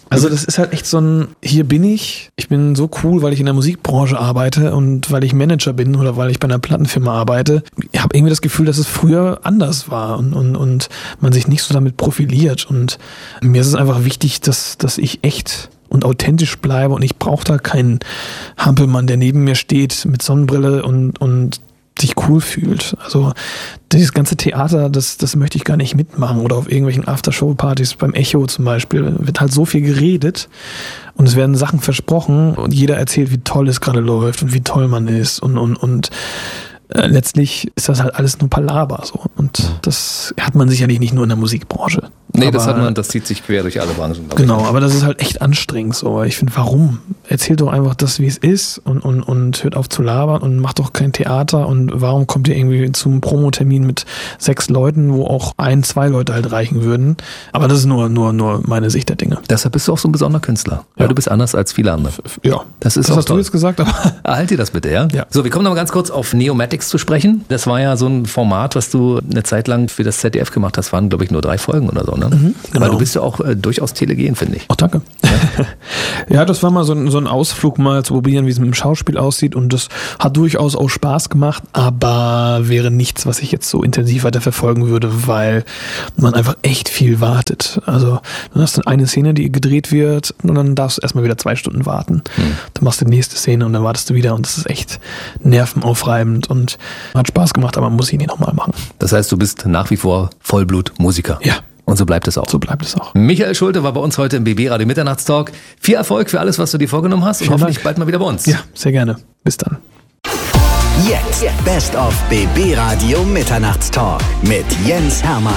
Also das ist halt echt so ein, hier bin ich, ich bin so cool, weil ich in der Musikbranche arbeite und weil ich Manager bin oder weil ich bei einer Plattenfirma arbeite. Ich habe irgendwie das Gefühl, dass es früher anders war und, und, und man sich nicht so damit profiliert. Und mir ist es einfach wichtig, dass, dass ich echt und authentisch bleibe und ich brauche da keinen Hampelmann, der neben mir steht mit Sonnenbrille und, und sich cool fühlt. Also dieses ganze Theater, das, das möchte ich gar nicht mitmachen. Oder auf irgendwelchen Aftershow-Partys beim Echo zum Beispiel wird halt so viel geredet und es werden Sachen versprochen und jeder erzählt, wie toll es gerade läuft und wie toll man ist und, und, und äh, letztlich ist das halt alles nur Palaver so. Und das hat man sicherlich nicht nur in der Musikbranche. Nee, aber, das hat man, das zieht sich quer durch alle Branchen. Genau, aber das ist halt echt anstrengend so. Ich finde, warum? Erzählt doch einfach das, wie es ist und, und, und hört auf zu labern und macht doch kein Theater und warum kommt ihr irgendwie zum Promotermin mit sechs Leuten, wo auch ein, zwei Leute halt reichen würden? Aber das ist nur, nur, nur meine Sicht der Dinge. Deshalb bist du auch so ein besonderer Künstler, weil Ja. du bist anders als viele andere. Ja, Das ist das auch hast toll. du jetzt gesagt, aber Halt dir das bitte, ja? Ja. So, wir kommen noch mal ganz kurz auf Neomatics zu sprechen. Das war ja so ein Format, was du eine Zeit lang für das Z D F gemacht hast. Waren, glaube ich, nur drei Folgen oder so, ne? genau. Weil du bist ja auch äh, durchaus telegen, finde ich. Ach, danke. Ja, ja das war mal so ein, so ein Ausflug, mal zu probieren, wie es mit dem Schauspiel aussieht und das hat durchaus auch Spaß gemacht, aber wäre nichts, was ich jetzt so intensiv weiter verfolgen würde, weil man einfach echt viel wartet. Also dann hast du eine Szene, die gedreht wird und dann darfst du erstmal wieder zwei Stunden warten. Hm. Dann machst du die nächste Szene und dann wartest du wieder und das ist echt nervenaufreibend und hat Spaß gemacht, aber man muss ihn nicht nochmal machen. Das heißt, du bist nach wie vor Vollblut-Musiker. Ja. Und so bleibt es auch. So bleibt es auch. Michael Schulte war bei uns heute im B B Radio Mitternachtstalk. Viel Erfolg für alles, was du dir vorgenommen hast und Vielen hoffentlich Dank. bald mal wieder bei uns. Ja, sehr gerne. Bis dann. Jetzt Best of B B Radio Mitternachtstalk mit Jens Hermann.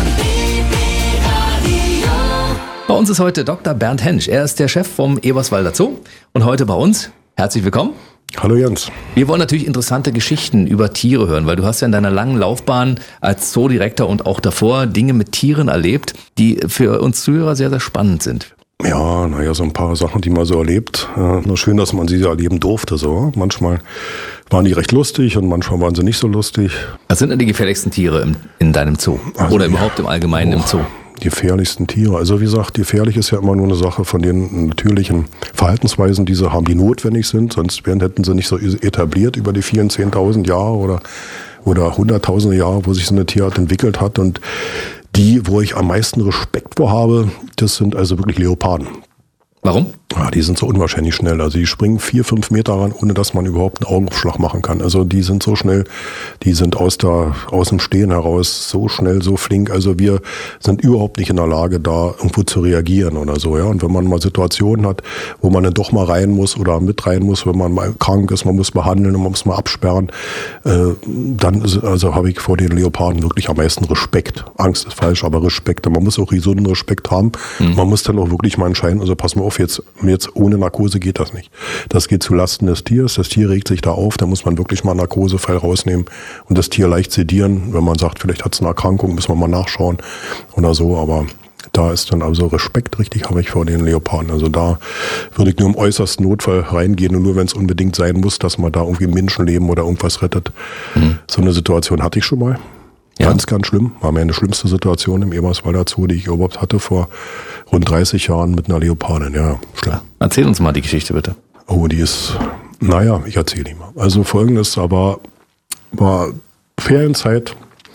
Bei uns ist heute Doktor Bernd Hensch. Er ist der Chef vom Eberswalder Zoo und heute bei uns. Herzlich willkommen. Hallo Jens. Wir wollen natürlich interessante Geschichten über Tiere hören, weil du hast ja in deiner langen Laufbahn als Zoodirektor und auch davor Dinge mit Tieren erlebt, die für uns Zuhörer sehr, sehr spannend sind. Ja, naja, so ein paar Sachen, die man so erlebt. Äh, nur schön, dass man sie erleben durfte. So. Manchmal waren die recht lustig und manchmal waren sie nicht so lustig. Was sind denn die gefährlichsten Tiere im, in deinem Zoo? Also, Oder überhaupt im Allgemeinen oh, im Zoo? Die gefährlichsten Tiere. Also wie gesagt, gefährlich ist ja immer nur eine Sache von den natürlichen Verhaltensweisen, die sie haben, die notwendig sind. Sonst wären, hätten sie nicht so etabliert über die vielen, zehntausend Jahre oder, oder hunderttausende Jahre, wo sich so eine Tierart entwickelt hat. Und die, wo ich am meisten Respekt vor habe, das sind also wirklich Leoparden. Warum? Ja, die sind so unwahrscheinlich schnell. Also die springen vier, fünf Meter ran, ohne dass man überhaupt einen Augenaufschlag machen kann. Also die sind so schnell, die sind aus der, aus dem Stehen heraus so schnell, so flink. Also wir sind überhaupt nicht in der Lage, da irgendwo zu reagieren oder so. Ja. Und wenn man mal Situationen hat, wo man dann doch mal rein muss oder mit rein muss, wenn man mal krank ist, man muss behandeln und man muss mal absperren, äh, dann ist, also habe ich vor den Leoparden wirklich am meisten Respekt. Angst ist falsch, aber Respekt. Man muss auch gesunden Respekt haben. Mhm. Man muss dann auch wirklich mal entscheiden, also pass mal auf, jetzt Jetzt ohne Narkose geht das nicht. Das geht zu Lasten des Tiers. Das Tier regt sich da auf. Da muss man wirklich mal Narkosefall rausnehmen und das Tier leicht sedieren. Wenn man sagt, vielleicht hat es eine Erkrankung, müssen wir mal nachschauen oder so. Aber da ist dann also Respekt richtig, habe ich vor den Leoparden. Also da würde ich nur im äußersten Notfall reingehen und nur wenn es unbedingt sein muss, dass man da irgendwie Menschenleben oder irgendwas rettet. Mhm. So eine Situation hatte ich schon mal. Ja. Ganz, ganz schlimm. War meine schlimmste Situation im Eberswalder Zoo, die ich überhaupt hatte vor rund dreißig Jahren mit einer Leopardin. Ja, schlimm. Ja. Erzähl uns mal die Geschichte bitte. Oh, die ist, naja, ich erzähle die mal. Also folgendes, aber war Ferienzeit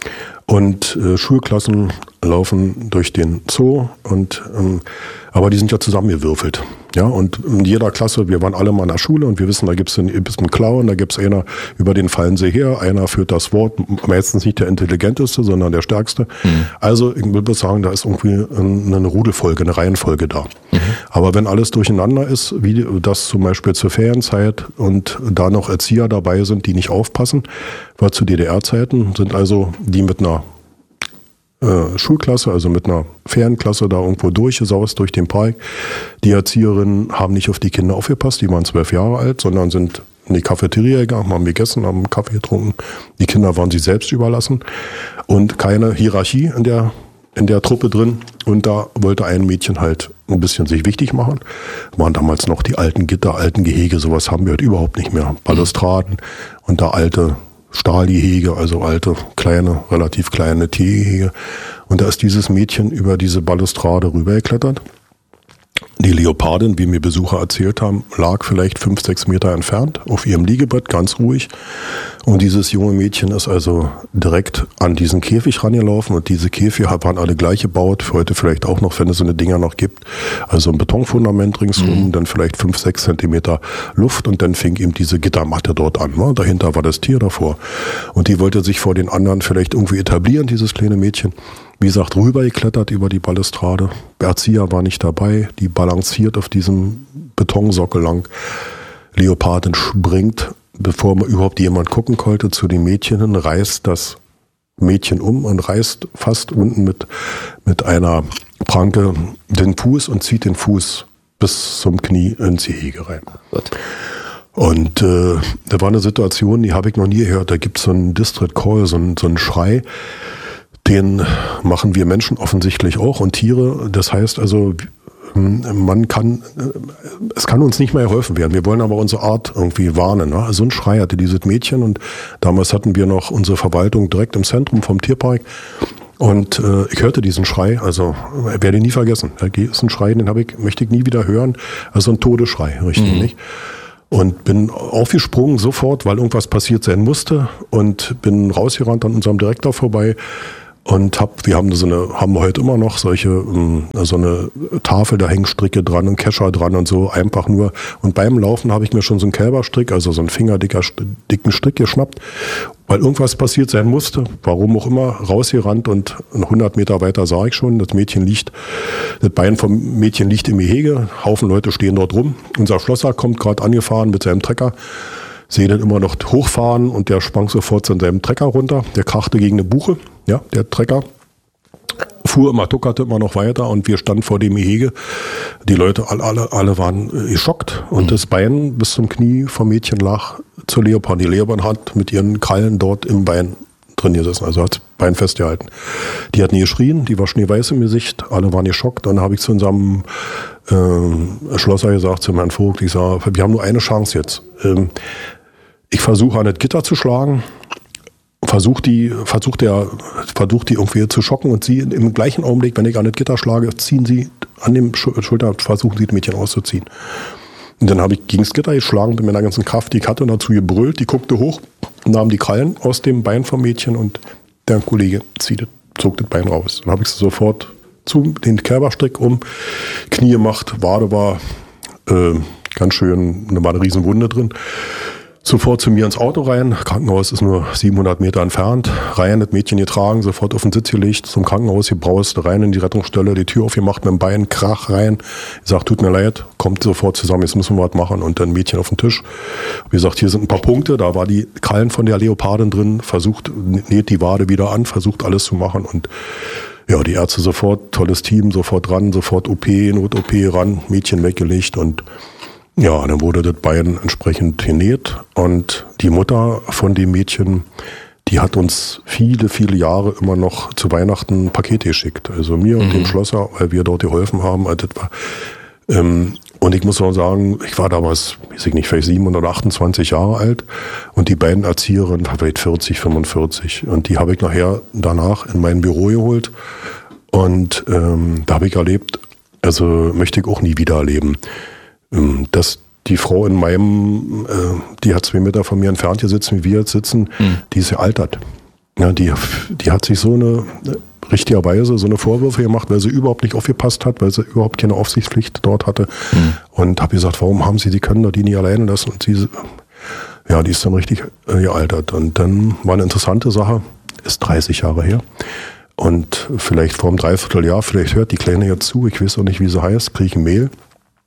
und äh, Schulklassen laufen durch den Zoo und ähm, aber die sind ja zusammengewürfelt. Ja, und in jeder Klasse, wir waren alle mal in der Schule und wir wissen, da gibt es einen, einen Clown, da gibt es einer, über den fallen sie her, einer führt das Wort, meistens nicht der Intelligenteste, sondern der Stärkste. Mhm. Also ich will sagen, da ist irgendwie eine Rudelfolge, eine Reihenfolge da. Mhm. Aber wenn alles durcheinander ist, wie das zum Beispiel zur Ferienzeit und da noch Erzieher dabei sind, die nicht aufpassen, war zu D D R-Zeiten, sind also die mit einer Schulklasse, also mit einer Ferienklasse da irgendwo durchgesaust durch den Park. Die Erzieherinnen haben nicht auf die Kinder aufgepasst, die waren zwölf Jahre alt, sondern sind in die Cafeteria gegangen, haben gegessen, haben Kaffee getrunken. Die Kinder waren sich selbst überlassen und keine Hierarchie in der, in der Truppe drin. Und da wollte ein Mädchen halt ein bisschen sich wichtig machen. Waren damals noch die alten Gitter, alten Gehege, sowas haben wir halt überhaupt nicht mehr. Balustraden und da alte Stahlgehege, also alte, kleine, relativ kleine Tiergehege. Und da ist dieses Mädchen über diese Balustrade rübergeklettert Die Leopardin, wie mir Besucher erzählt haben, lag vielleicht fünf, sechs Meter entfernt auf ihrem Liegebett, ganz ruhig. Und dieses junge Mädchen ist also direkt an diesen Käfig rangelaufen. Und diese Käfige waren alle gleich gebaut, für heute vielleicht auch noch, wenn es so eine Dinger noch gibt. Also ein Betonfundament ringsum, mhm. dann vielleicht fünf, sechs Zentimeter Luft und dann fing eben diese Gittermatte dort an. Ne? Dahinter war das Tier davor. Und die wollte sich vor den anderen vielleicht irgendwie etablieren, dieses kleine Mädchen. Wie gesagt, rübergeklettert über die Balustrade. Der Erzieher war nicht dabei. Die balanciert auf diesem Betonsockel lang. Leopardin springt, bevor man überhaupt jemand gucken konnte, zu den Mädchen hin, reißt das Mädchen um und reißt fast unten mit, mit einer Pranke den Fuß und zieht den Fuß bis zum Knie ins Gehege rein. Gut. Und äh, da war eine Situation, die habe ich noch nie gehört. Da gibt es so einen Distress Call, so einen, so einen Schrei. Den machen wir Menschen offensichtlich auch und Tiere. Das heißt also, man kann, es kann uns nicht mehr geholfen werden. Wir wollen aber unsere Art irgendwie warnen. Ne? So ein Schrei hatte dieses Mädchen und damals hatten wir noch unsere Verwaltung direkt im Zentrum vom Tierpark. Und äh, ich hörte diesen Schrei, also ich werde ihn nie vergessen. Da ist ein Schrei, den habe ich, möchte ich nie wieder hören. Also ein Todesschrei, richtig, mhm. nicht? Und bin aufgesprungen sofort, weil irgendwas passiert sein musste und bin rausgerannt an unserem Direktor vorbei. Und hab, wir haben so eine, haben heute immer noch solche, so eine Tafel, da hängen Stricke dran und Kescher dran und so, einfach nur. Und beim Laufen habe ich mir schon so einen Kälberstrick, also so einen fingerdicker, dicken Strick geschnappt, weil irgendwas passiert sein musste, warum auch immer, rausgerannt und hundert Meter weiter sah ich schon, das Mädchen liegt, das Bein vom Mädchen liegt im Gehege, Haufen Leute stehen dort rum. Unser Schlosser kommt gerade angefahren mit seinem Trecker. Sehe den immer noch hochfahren und der sprang sofort zu seinem Trecker runter. Der krachte gegen eine Buche. Ja, der Trecker fuhr immer, tuckerte immer noch weiter und wir standen vor dem Gehege. Die Leute, alle, alle, alle waren geschockt und mhm. das Bein bis zum Knie vom Mädchen lag zur Leopard. Die Leopard hat mit ihren Krallen dort im Bein drin gesessen, also hat das Bein festgehalten. Die hat nie geschrien, die war schneeweiß im Gesicht, alle waren geschockt. Dann habe ich zu unserem äh, Schlosser gesagt, zu Herrn Vogt, ich sage, wir haben nur eine Chance jetzt. Ähm, ich versuche an das Gitter zu schlagen, versuche die, versuch der, versuch die irgendwie zu schocken und sie im gleichen Augenblick, wenn ich an das Gitter schlage, ziehen sie an dem Schulter, versuchen sie das Mädchen auszuziehen. Und dann habe ich gegen das Gitter geschlagen, bin mit einer ganzen Kraft, die ich hatte, dazu gebrüllt, die guckte hoch, nahm die Krallen aus dem Bein vom Mädchen und der Kollege zieht, zog das Bein raus. Dann habe ich sie sofort zu den Kälberstrick um, Knie gemacht, Wade war äh, ganz schön, da war eine riesen Wunde drin. Sofort zu mir ins Auto rein, Krankenhaus ist nur siebenhundert Meter entfernt, rein, das Mädchen getragen, sofort auf den Sitz gelegt, zum Krankenhaus gebraust, rein in die Rettungsstelle, die Tür aufgemacht, mit dem Bein, Krach rein, ich sag, tut mir leid, kommt sofort zusammen, jetzt müssen wir was machen und dann Mädchen auf den Tisch. Wie gesagt, hier sind ein paar Punkte, da war die Krallen von der Leopardin drin, versucht, näht die Wade wieder an, versucht alles zu machen und ja, die Ärzte sofort, tolles Team, sofort ran, sofort O P, Not-O P ran, Mädchen weggelegt und ja, dann wurde das Bein entsprechend genäht und die Mutter von dem Mädchen, die hat uns viele, viele Jahre immer noch zu Weihnachten Pakete geschickt. Also mir und mhm. dem Schlosser, weil wir dort geholfen haben. Also das war, ähm, und ich muss auch sagen, ich war damals, weiß ich nicht, vielleicht siebenhundertachtundzwanzig Jahre alt und die beiden Erzieherinnen waren vielleicht vierzig, fünfundvierzig. Und die habe ich nachher danach in mein Büro geholt und ähm, da habe ich erlebt, also möchte ich auch nie wieder erleben, dass die Frau in meinem, äh, die hat zwei Meter von mir entfernt hier sitzen, wie wir jetzt sitzen, mhm. die ist gealtert. Ja, die, die hat sich so eine, richtigerweise so eine Vorwürfe gemacht, weil sie überhaupt nicht aufgepasst hat, weil sie überhaupt keine Aufsichtspflicht dort hatte. Mhm. Und habe gesagt, warum haben sie die können doch die nicht alleine lassen? Und sie, ja, die ist dann richtig äh, gealtert. Und dann war eine interessante Sache, ist dreißig Jahre her. Und vielleicht vor einem Dreivierteljahr, vielleicht hört die Kleine jetzt zu, ich weiß auch nicht, wie sie heißt, kriege ich eine Mail.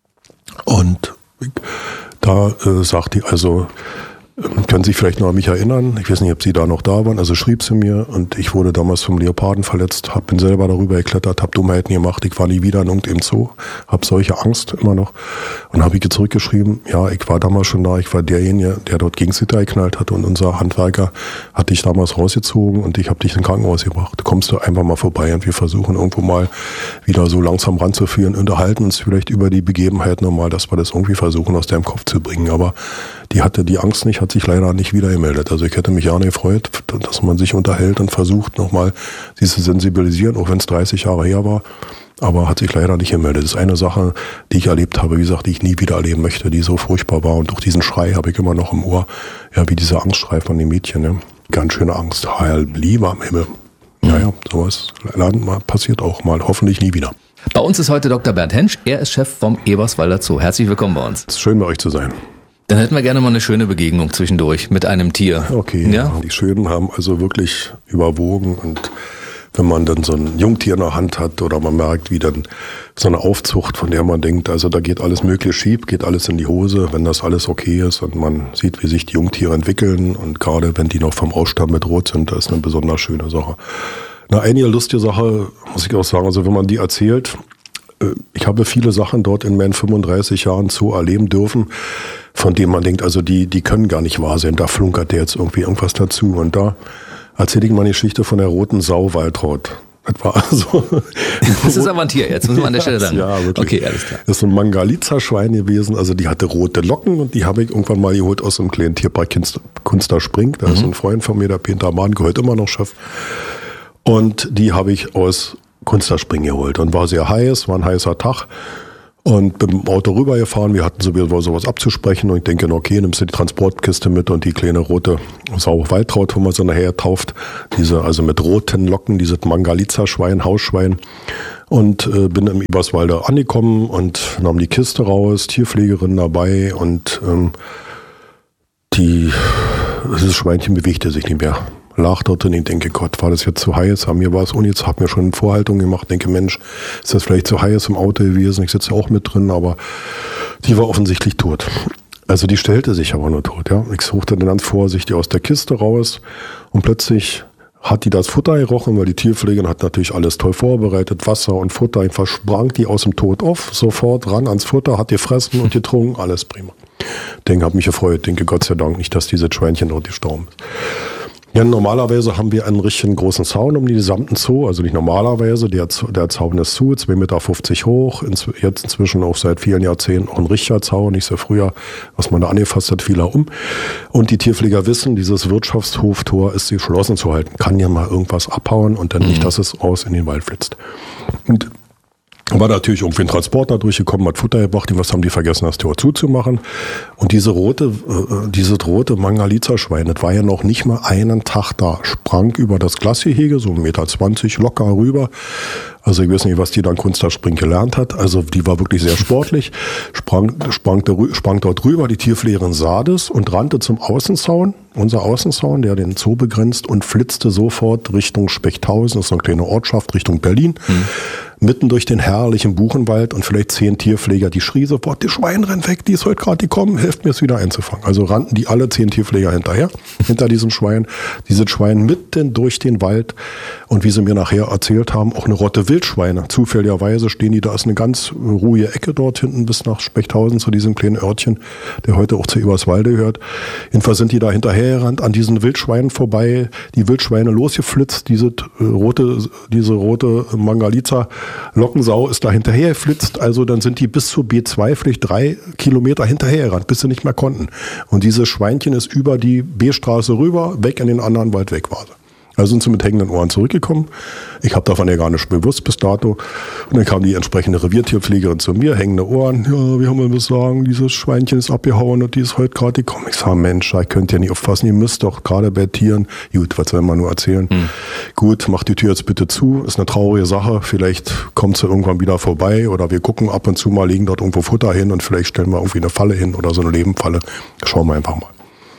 Und da äh, sagt die, also können Sie sich vielleicht noch an mich erinnern, ich weiß nicht, ob Sie da noch da waren, also schrieb sie mir und ich wurde damals vom Leoparden verletzt, hab, bin selber darüber geklettert, habe Dummheiten gemacht, ich war nie wieder in irgendeinem Zoo, habe solche Angst immer noch und habe ich ihr zurückgeschrieben, ja, ich war damals schon da, ich war derjenige, der dort gegen Gitter geknallt hat und unser Handwerker hat dich damals rausgezogen und ich habe dich ins Krankenhaus gebracht, kommst du einfach mal vorbei und wir versuchen irgendwo mal wieder so langsam ranzuführen, unterhalten uns vielleicht über die Begebenheit nochmal, dass wir das irgendwie versuchen aus deinem Kopf zu bringen, aber die hatte die Angst nicht, hat sich leider nicht wieder gemeldet. Also ich hätte mich gerne gefreut, dass man sich unterhält und versucht nochmal sie zu sensibilisieren, auch wenn es dreißig Jahre her war. Aber hat sich leider nicht gemeldet. Das ist eine Sache, die ich erlebt habe, wie gesagt, die ich nie wieder erleben möchte, die so furchtbar war. Und auch diesen Schrei habe ich immer noch im Ohr, ja, wie dieser Angstschrei von den Mädchen. Ne? Ganz schöne Angst. Heil, lieber am Himmel. Naja, sowas passiert auch mal. Hoffentlich nie wieder. Bei uns ist heute Doktor Bernd Hensch. Er ist Chef vom Eberswalder Zoo. Herzlich willkommen bei uns. Es ist schön, bei euch zu sein. Dann hätten wir gerne mal eine schöne Begegnung zwischendurch mit einem Tier. Okay, ja? Die Schönen haben also wirklich überwogen. Und wenn man dann so ein Jungtier in der Hand hat oder man merkt, wie dann so eine Aufzucht, von der man denkt, also da geht alles möglich schief, geht alles in die Hose, wenn das alles okay ist und man sieht, wie sich die Jungtiere entwickeln und gerade wenn die noch vom Aussterben bedroht sind, das ist eine besonders schöne Sache. Na, eine lustige Sache, muss ich auch sagen, also wenn man die erzählt, ich habe viele Sachen dort in meinen fünfunddreißig Jahren Zoo erleben dürfen, von denen man denkt, also die, die können gar nicht wahr sein, da flunkert der jetzt irgendwie irgendwas dazu und da erzähle ich mal eine Geschichte von der roten Sau Waltraud. Das war also. Das ist aber ein Tier, jetzt müssen wir an der Stelle sagen. Ja, wirklich. Okay, alles klar. Das ist ein Mangalitza-Schwein gewesen, also die hatte rote Locken und die habe ich irgendwann mal geholt aus einem kleinen Tierpark Kunster Spring. Da mhm. ist ein Freund von mir, der Peter Mahn, gehört immer noch Chef. Und die habe ich aus Kunster Spring geholt und war sehr heiß, war ein heißer Tag. Und bin mit dem Auto rübergefahren, wir hatten sowieso sowas abzusprechen und ich denke, okay, nimmst du die Transportkiste mit und die kleine rote Sau Waltraud, wo man so nachher tauft, diese, also mit roten Locken, dieses Mangalitza-Schwein, Hausschwein. Und äh, bin im Eberswalder angekommen und nahm die Kiste raus, Tierpflegerin dabei und ähm, die, das Schweinchen bewegte sich nicht mehr. Lag dort und ich denke, Gott, war das jetzt zu heiß? Mir war es und jetzt habe mir schon eine Vorhaltung gemacht. Denke, Mensch, ist das vielleicht zu heiß im Auto gewesen? Ich sitze auch mit drin, aber die war offensichtlich tot. Also die stellte sich aber nur tot. Ja, ich suchte dann ganz vorsichtig aus der Kiste raus und plötzlich hat die das Futter gerochen, weil die Tierpflegerin hat natürlich alles toll vorbereitet, Wasser und Futter. Einfach sprang die aus dem Tod auf, sofort ran ans Futter, hat gefressen und getrunken, alles prima. Denke, habe mich gefreut. Denke, Gott sei Dank nicht, dass dieses Schweinchen dort gestorben ist. Ja, normalerweise haben wir einen richtigen großen Zaun um den gesamten Zoo, also nicht normalerweise, der, der Zaun ist zu, zwei Meter fünfzig hoch, ins, jetzt inzwischen auch seit vielen Jahrzehnten auch ein richtiger Zaun, nicht so früher, was man da angefasst hat, fiel er um. Und die Tierpfleger wissen, dieses Wirtschaftshoftor ist geschlossen zu halten, kann ja mal irgendwas abhauen und dann mhm. nicht, dass es raus in den Wald flitzt. Und war natürlich irgendwie ein Transporter durchgekommen, hat Futter gebracht, was haben die vergessen, das Tor zuzumachen. Und diese rote, äh, diese rote Mangalitza-Schwein, das war ja noch nicht mal einen Tag da, sprang über das Glasgehege, so ein Meter zwanzig locker rüber. Also ich weiß nicht, was die dann Kunster Spring gelernt hat. Also die war wirklich sehr sportlich, sprang, sprang, sprang dort rüber, die Tierpflegerin sah das und rannte zum Außenzaun, unser Außenzaun, der den Zoo begrenzt und flitzte sofort Richtung Spechthausen, das ist eine kleine Ortschaft, Richtung Berlin. Mhm. Mitten durch den herrlichen Buchenwald und vielleicht zehn Tierpfleger, die schrie sofort, die Schwein rennt weg, die ist heute gerade gekommen, helft mir es wieder einzufangen. Also rannten die alle zehn Tierpfleger hinterher, hinter diesem Schwein. Dieses Schwein mitten durch den Wald und wie sie mir nachher erzählt haben, auch eine Rotte Wildschweine. Zufälligerweise stehen die, da ist eine ganz ruhige Ecke dort hinten bis nach Spechthausen zu diesem kleinen Örtchen, der heute auch zu Eberswalde gehört. Jedenfalls sind die da hinterhergerannt, an diesen Wildschweinen vorbei, die Wildschweine losgeflitzt, diese rote, diese rote Mangalitza Lockensau ist da hinterher geflitzt, also dann sind die bis zur B zwei vielleicht drei Kilometer hinterher gerannt, bis sie nicht mehr konnten. Und dieses Schweinchen ist über die B-Straße rüber, weg in den anderen Wald, weg war sie. Also sind sie mit hängenden Ohren zurückgekommen. Ich habe davon ja gar nicht bewusst bis dato. Und dann kam die entsprechende Reviertierpflegerin zu mir, hängende Ohren. Ja, wie haben wir das sagen? Dieses Schweinchen ist abgehauen und die ist heute gerade gekommen. Ich sage, Mensch, ich könnt ja nicht aufpassen. Ihr müsst doch gerade bei Tieren. Gut, was soll man nur erzählen? Hm. Gut, macht die Tür jetzt bitte zu. Ist eine traurige Sache. Vielleicht kommt sie irgendwann wieder vorbei oder wir gucken ab und zu mal, legen dort irgendwo Futter hin und vielleicht stellen wir irgendwie eine Falle hin oder so eine Lebenfalle. Schauen wir einfach mal.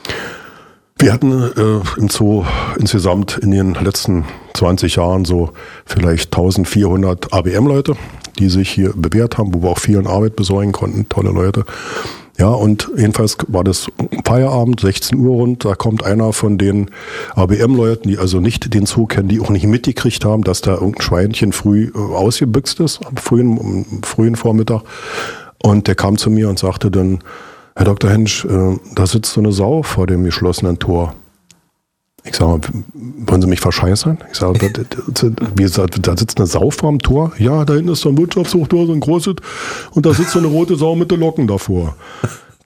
Wir hatten äh, im Zoo insgesamt in den letzten zwanzig Jahren so vielleicht eintausendvierhundert A B M-Leute, die sich hier bewährt haben, wo wir auch vielen Arbeit besorgen konnten, tolle Leute. Ja, und jedenfalls war das Feierabend, sechzehn Uhr rund, da kommt einer von den A B M-Leuten, die also nicht den Zoo kennen, die auch nicht mitgekriegt haben, dass da irgendein Schweinchen früh äh, ausgebüxt ist, am frühen, am frühen Vormittag. Und der kam zu mir und sagte dann, Herr Doktor Hensch, äh, da sitzt so eine Sau vor dem geschlossenen Tor. Ich sage, wollen Sie mich verscheißern? Ich sage, da, da, da sitzt eine Sau vor dem Tor. Ja, da hinten ist so ein Wirtschaftshochtor, so ein großes. Und da sitzt so eine rote Sau mit den Locken davor.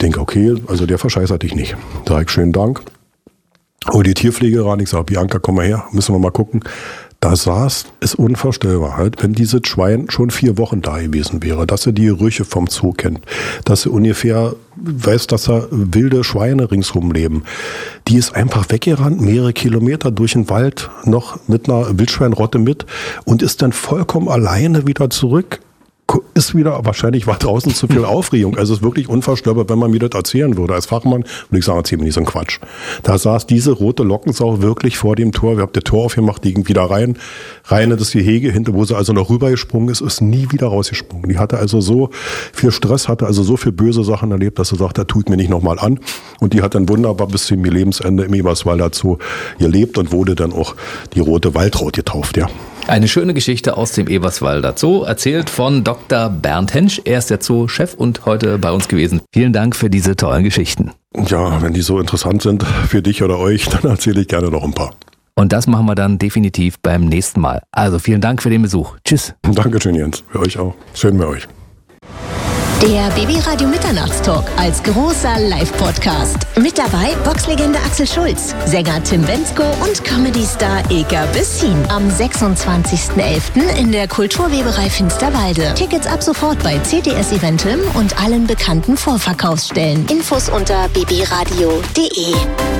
denke, okay, also der verscheißert dich nicht. Sag ich, schönen Dank. Oh, die Tierpflege ran, ich sage, Bianca, komm mal her, müssen wir mal gucken. Da saß, ist unvorstellbar halt, wenn dieses Schwein schon vier Wochen da gewesen wäre, dass er die Gerüche vom Zoo kennt, dass er ungefähr weiß, dass da wilde Schweine ringsrum leben. Die ist einfach weggerannt, mehrere Kilometer durch den Wald, noch mit einer Wildschweinrotte mit und ist dann vollkommen alleine wieder zurück. Ist wieder, wahrscheinlich war draußen zu viel Aufregung. Also es ist wirklich unvorstellbar, wenn man mir das erzählen würde. Als Fachmann würde ich sagen, erzähl mir nicht so einen Quatsch. Da saß diese rote Lockensau wirklich vor dem Tor. Wir haben das Tor aufgemacht, die ging wieder rein. Rein in das Gehege, hinter, wo sie also noch rübergesprungen ist, ist nie wieder rausgesprungen. Die hatte also so viel Stress, hatte also so viel böse Sachen erlebt, dass sie sagt, da tue ich mir nicht nochmal an. Und die hat dann wunderbar bis zum Lebensende im Eberswalder Zoo gelebt und wurde dann auch die rote Waldraut getauft, ja. Eine schöne Geschichte aus dem Eberswalder Zoo, erzählt von Doktor Bernd Hensch. Er ist der Zoo-Chef und heute bei uns gewesen. Vielen Dank für diese tollen Geschichten. Ja, wenn die so interessant sind für dich oder euch, dann erzähle ich gerne noch ein paar. Und das machen wir dann definitiv beim nächsten Mal. Also vielen Dank für den Besuch. Tschüss. Dankeschön, Jens. Für euch auch. Schön bei euch. Der Baby-Radio Mitternachtstalk als großer Live-Podcast. Mit dabei Boxlegende Axel Schulz, Sänger Tim Bendzko und Comedy-Star Eka Bessin. Am sechsundzwanzigsten elften in der Kulturweberei Finsterwalde. Tickets ab sofort bei C T S Eventim und allen bekannten Vorverkaufsstellen. Infos unter babyradio punkt de.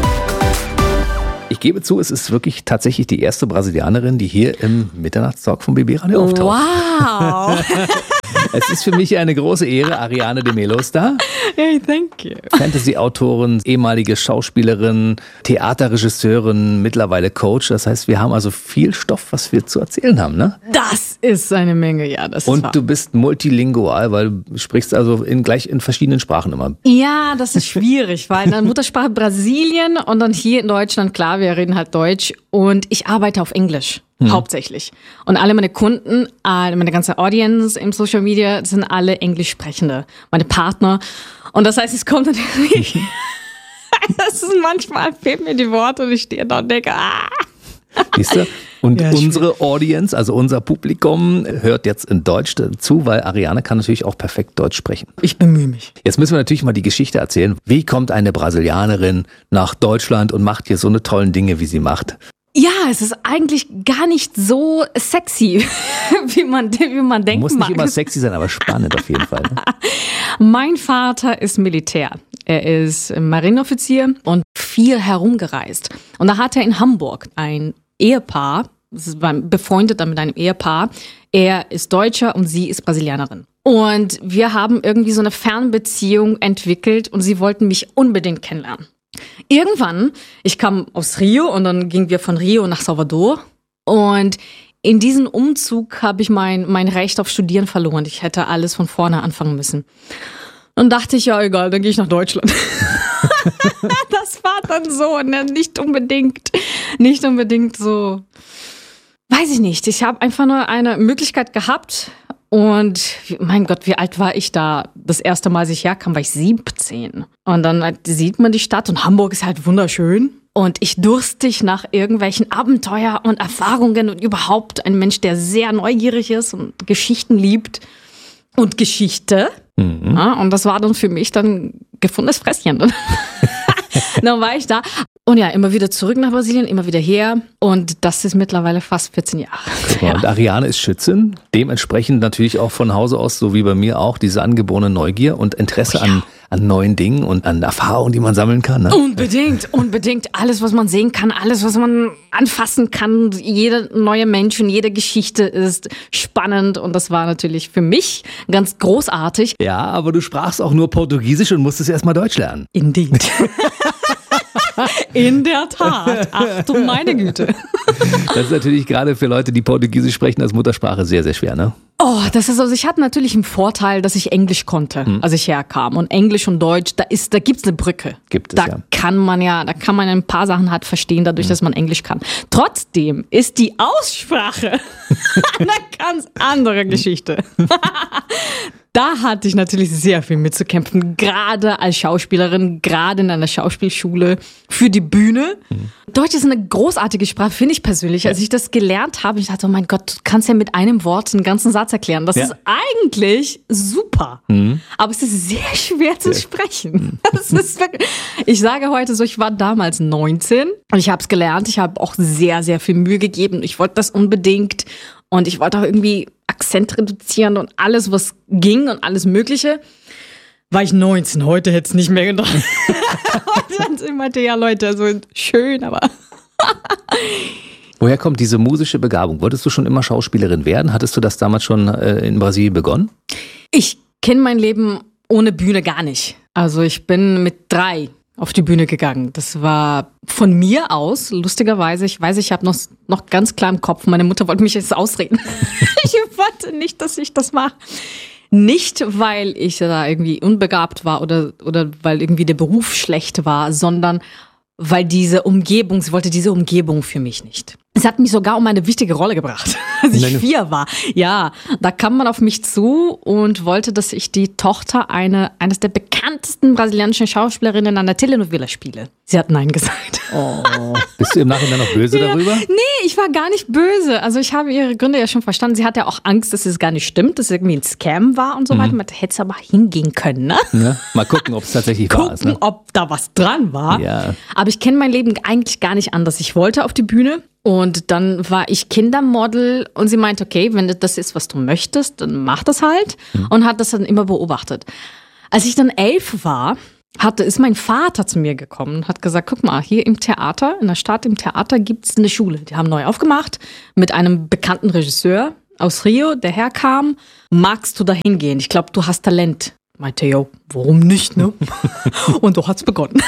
Ich gebe zu, es ist wirklich tatsächlich die erste Brasilianerin, die hier im Mitternachtstalk vom B B-Radio auftaucht. Wow! Es ist für mich eine große Ehre, Ariane de Melo ist da. Hey, thank you. Fantasy-Autorin, ehemalige Schauspielerin, Theaterregisseurin, mittlerweile Coach. Das heißt, wir haben also viel Stoff, was wir zu erzählen haben, ne? Das ist eine Menge, ja. Das Und ist wahr. du bist multilingual, weil du sprichst also in, gleich in verschiedenen Sprachen immer. Ja, das ist schwierig, weil dann Muttersprache Brasilien und dann hier in Deutschland, klar, wir reden halt Deutsch und ich arbeite auf Englisch. Hm. Hauptsächlich. Und alle meine Kunden, meine ganze Audience im Social Media sind alle Englischsprechende. Meine Partner. Und das heißt, es kommt natürlich, es ist manchmal, fehlen mir die Worte und ich stehe da und denke, ah. Siehst du? Und ja, unsere Audience, also unser Publikum, hört jetzt in Deutsch zu, weil Ariane kann natürlich auch perfekt Deutsch sprechen. Ich bemühe mich. Jetzt müssen wir natürlich mal die Geschichte erzählen. Wie kommt eine Brasilianerin nach Deutschland und macht hier so eine tollen Dinge, wie sie macht? Ja, es ist eigentlich gar nicht so sexy, wie man, wie man denkt. Muss nicht mag. immer sexy sein, aber spannend auf jeden Fall. Ne? Mein Vater ist Militär. Er ist Marineoffizier und viel herumgereist. Und da hat er in Hamburg ein Ehepaar, war befreundet mit einem Ehepaar. Er ist Deutscher und sie ist Brasilianerin. Und wir haben irgendwie so eine Fernbeziehung entwickelt und sie wollten mich unbedingt kennenlernen. Irgendwann, ich kam aus Rio und dann gingen wir von Rio nach Salvador und in diesem Umzug habe ich mein, mein Recht auf Studieren verloren. Ich hätte alles von vorne anfangen müssen. Dann dachte ich, ja egal, dann gehe ich nach Deutschland. Das war dann so, ne? Nicht unbedingt, nicht unbedingt so, weiß ich nicht. Ich habe einfach nur eine Möglichkeit gehabt. Und mein Gott, wie alt war ich da? Das erste Mal, als ich herkam, war ich siebzehn. Und dann sieht man die Stadt und Hamburg ist halt wunderschön. Und ich durstig nach irgendwelchen Abenteuer und Erfahrungen und überhaupt ein Mensch, der sehr neugierig ist und Geschichten liebt und Geschichte. Mhm. Ja, und das war dann für mich dann gefundenes Fresschen. Dann war ich da. Und ja, immer wieder zurück nach Brasilien, immer wieder her. Und das ist mittlerweile fast vierzehn Jahre. Ja. Und Ariane ist Schützin, dementsprechend natürlich auch von Hause aus, so wie bei mir auch, diese angeborene Neugier und Interesse oh ja. an, an neuen Dingen und an Erfahrungen, die man sammeln kann. Ne? Unbedingt, unbedingt. Alles, was man sehen kann, alles, was man anfassen kann. Jeder neue Mensch und jede Geschichte ist spannend. Und das war natürlich für mich ganz großartig. Ja, aber du sprachst auch nur Portugiesisch und musstest erstmal Deutsch lernen. Indeed. In der Tat. Ach du meine Güte. Das ist natürlich gerade für Leute, die Portugiesisch sprechen, als Muttersprache sehr, sehr schwer, ne? Oh, das ist also, ich hatte natürlich einen Vorteil, dass ich Englisch konnte, hm. als ich herkam. Und Englisch und Deutsch, da ist, da gibt's eine Brücke. Gibt es, da ja. kann man ja, da kann man ein paar Sachen halt verstehen, dadurch, hm. dass man Englisch kann. Trotzdem ist die Aussprache eine ganz andere Geschichte. Da hatte ich natürlich sehr viel mitzukämpfen, gerade als Schauspielerin, gerade in einer Schauspielschule für die Bühne. Mhm. Deutsch ist eine großartige Sprache, finde ich persönlich. Als ich das gelernt habe, ich dachte, oh mein Gott, du kannst ja mit einem Wort einen ganzen Satz erklären. Das ja. ist eigentlich super, mhm. aber es ist sehr schwer zu sehr. sprechen. Das ist wirklich, ich sage heute so, ich war damals neunzehn und ich habe es gelernt. Ich habe auch sehr, sehr viel Mühe gegeben. Ich wollte das unbedingt und ich wollte auch irgendwie Akzent reduzieren und alles, was ging und alles Mögliche. War ich neunzehn, heute hätte es nicht mehr gedacht. Und dann meinte, ja Leute, so schön, aber... Woher kommt diese musische Begabung? Wolltest du schon immer Schauspielerin werden? Hattest du das damals schon äh, in Brasilien begonnen? Ich kenne mein Leben ohne Bühne gar nicht. Also ich bin mit drei auf die Bühne gegangen. Das war von mir aus, lustigerweise, ich weiß, ich habe noch, noch ganz klar im Kopf, meine Mutter wollte mich jetzt ausreden. Ich wollte nicht, dass ich das mache. Nicht, weil ich da irgendwie unbegabt war oder, oder weil irgendwie der Beruf schlecht war, sondern weil diese Umgebung, sie wollte diese Umgebung für mich nicht. Es hat mich sogar um eine wichtige Rolle gebracht, als ich vier war. Ja, da kam man auf mich zu und wollte, dass ich die Tochter eine, eines der bekanntesten brasilianischen Schauspielerinnen an der Telenovela spiele. Sie hat Nein gesagt. Oh, bist du im Nachhinein noch böse ja. darüber? Nee, ich war gar nicht böse. Also ich habe ihre Gründe ja schon verstanden. Sie hatte ja auch Angst, dass es gar nicht stimmt, dass es irgendwie ein Scam war und so mhm. weiter. Man hätte es aber hingehen können, ne? Ja, mal gucken, ob es tatsächlich gucken, wahr ist. Ne? Ob da was dran war. Ja. Aber ich kenne mein Leben eigentlich gar nicht anders. Ich wollte auf die Bühne. Und dann war ich Kindermodel und sie meinte, okay, wenn das ist, was du möchtest, dann mach das halt. Mhm. Und hat das dann immer beobachtet. Als ich dann elf war, hatte, ist mein Vater zu mir gekommen und hat gesagt, guck mal, hier im Theater, in der Stadt im Theater gibt es eine Schule. Die haben neu aufgemacht mit einem bekannten Regisseur aus Rio, der herkam. Magst du da hingehen? Ich glaube, du hast Talent. Meinte, jo, warum nicht, ne? Und so hat's begonnen.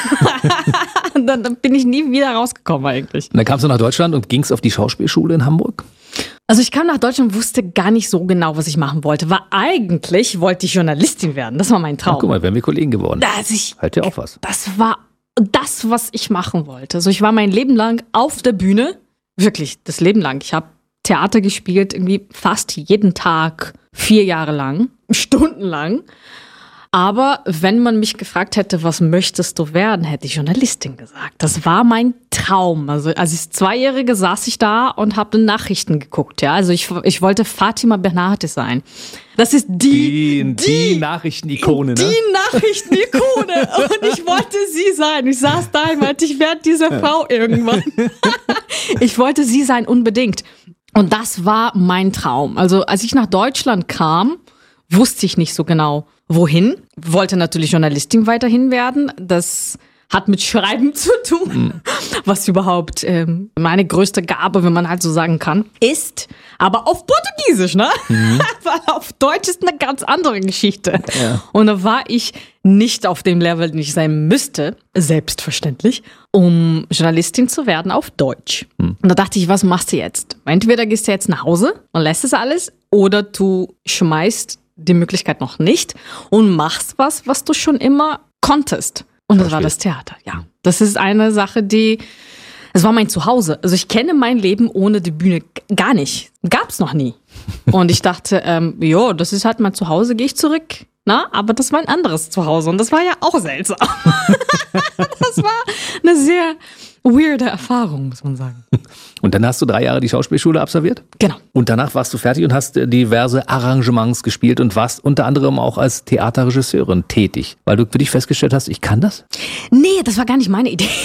Und dann, dann bin ich nie wieder rausgekommen eigentlich. Und dann kamst du nach Deutschland und gingst auf die Schauspielschule in Hamburg? Also ich kam nach Deutschland und wusste gar nicht so genau, was ich machen wollte. War eigentlich, wollte ich Journalistin werden. Das war mein Traum. Ach, guck mal, wären wir Kollegen geworden. Das ich, halt dir auch was. Das war das, was ich machen wollte. Also ich war mein Leben lang auf der Bühne. Wirklich, das Leben lang. Ich habe Theater gespielt, irgendwie fast jeden Tag, vier Jahre lang, stundenlang. Aber wenn man mich gefragt hätte, was möchtest du werden, hätte ich Journalistin gesagt. Das war mein Traum. Also als ich Zweijährige saß ich da und habe Nachrichten geguckt. Ja, also ich, ich wollte Fatima Bernardes sein. Das ist die die, die, die Nachrichtenikone, ne? Die Nachrichtenikone. Und ich wollte sie sein. Ich saß da und meinte, ich werde diese Frau irgendwann. Ich wollte sie sein unbedingt. Und das war mein Traum. Also als ich nach Deutschland kam, wusste ich nicht so genau, wohin. Wollte natürlich Journalistin weiterhin werden. Das hat mit Schreiben zu tun, mhm. was überhaupt ähm, meine größte Gabe, wenn man halt so sagen kann, ist. Aber auf Portugiesisch, ne? Mhm. Weil auf Deutsch ist eine ganz andere Geschichte. Ja. Und da war ich nicht auf dem Level, den ich sein müsste, selbstverständlich, um Journalistin zu werden auf Deutsch. Mhm. Und da dachte ich, was machst du jetzt? Entweder gehst du jetzt nach Hause und lässt es alles, oder du schmeißt die Möglichkeit noch nicht und machst was, was du schon immer konntest. Und das war das Theater, ja. Das ist eine Sache, die, es war mein Zuhause. Also ich kenne mein Leben ohne die Bühne gar nicht. Gab's noch nie. Und ich dachte, ähm, jo, das ist halt mein Zuhause, gehe ich zurück. Na, aber das war ein anderes Zuhause und das war ja auch seltsam. Das war eine sehr weirde Erfahrung, muss man sagen. Und dann hast du drei Jahre die Schauspielschule absolviert? Genau. Und danach warst du fertig und hast diverse Arrangements gespielt und warst unter anderem auch als Theaterregisseurin tätig, weil du für dich festgestellt hast, ich kann das? Nee, das war gar nicht meine Idee.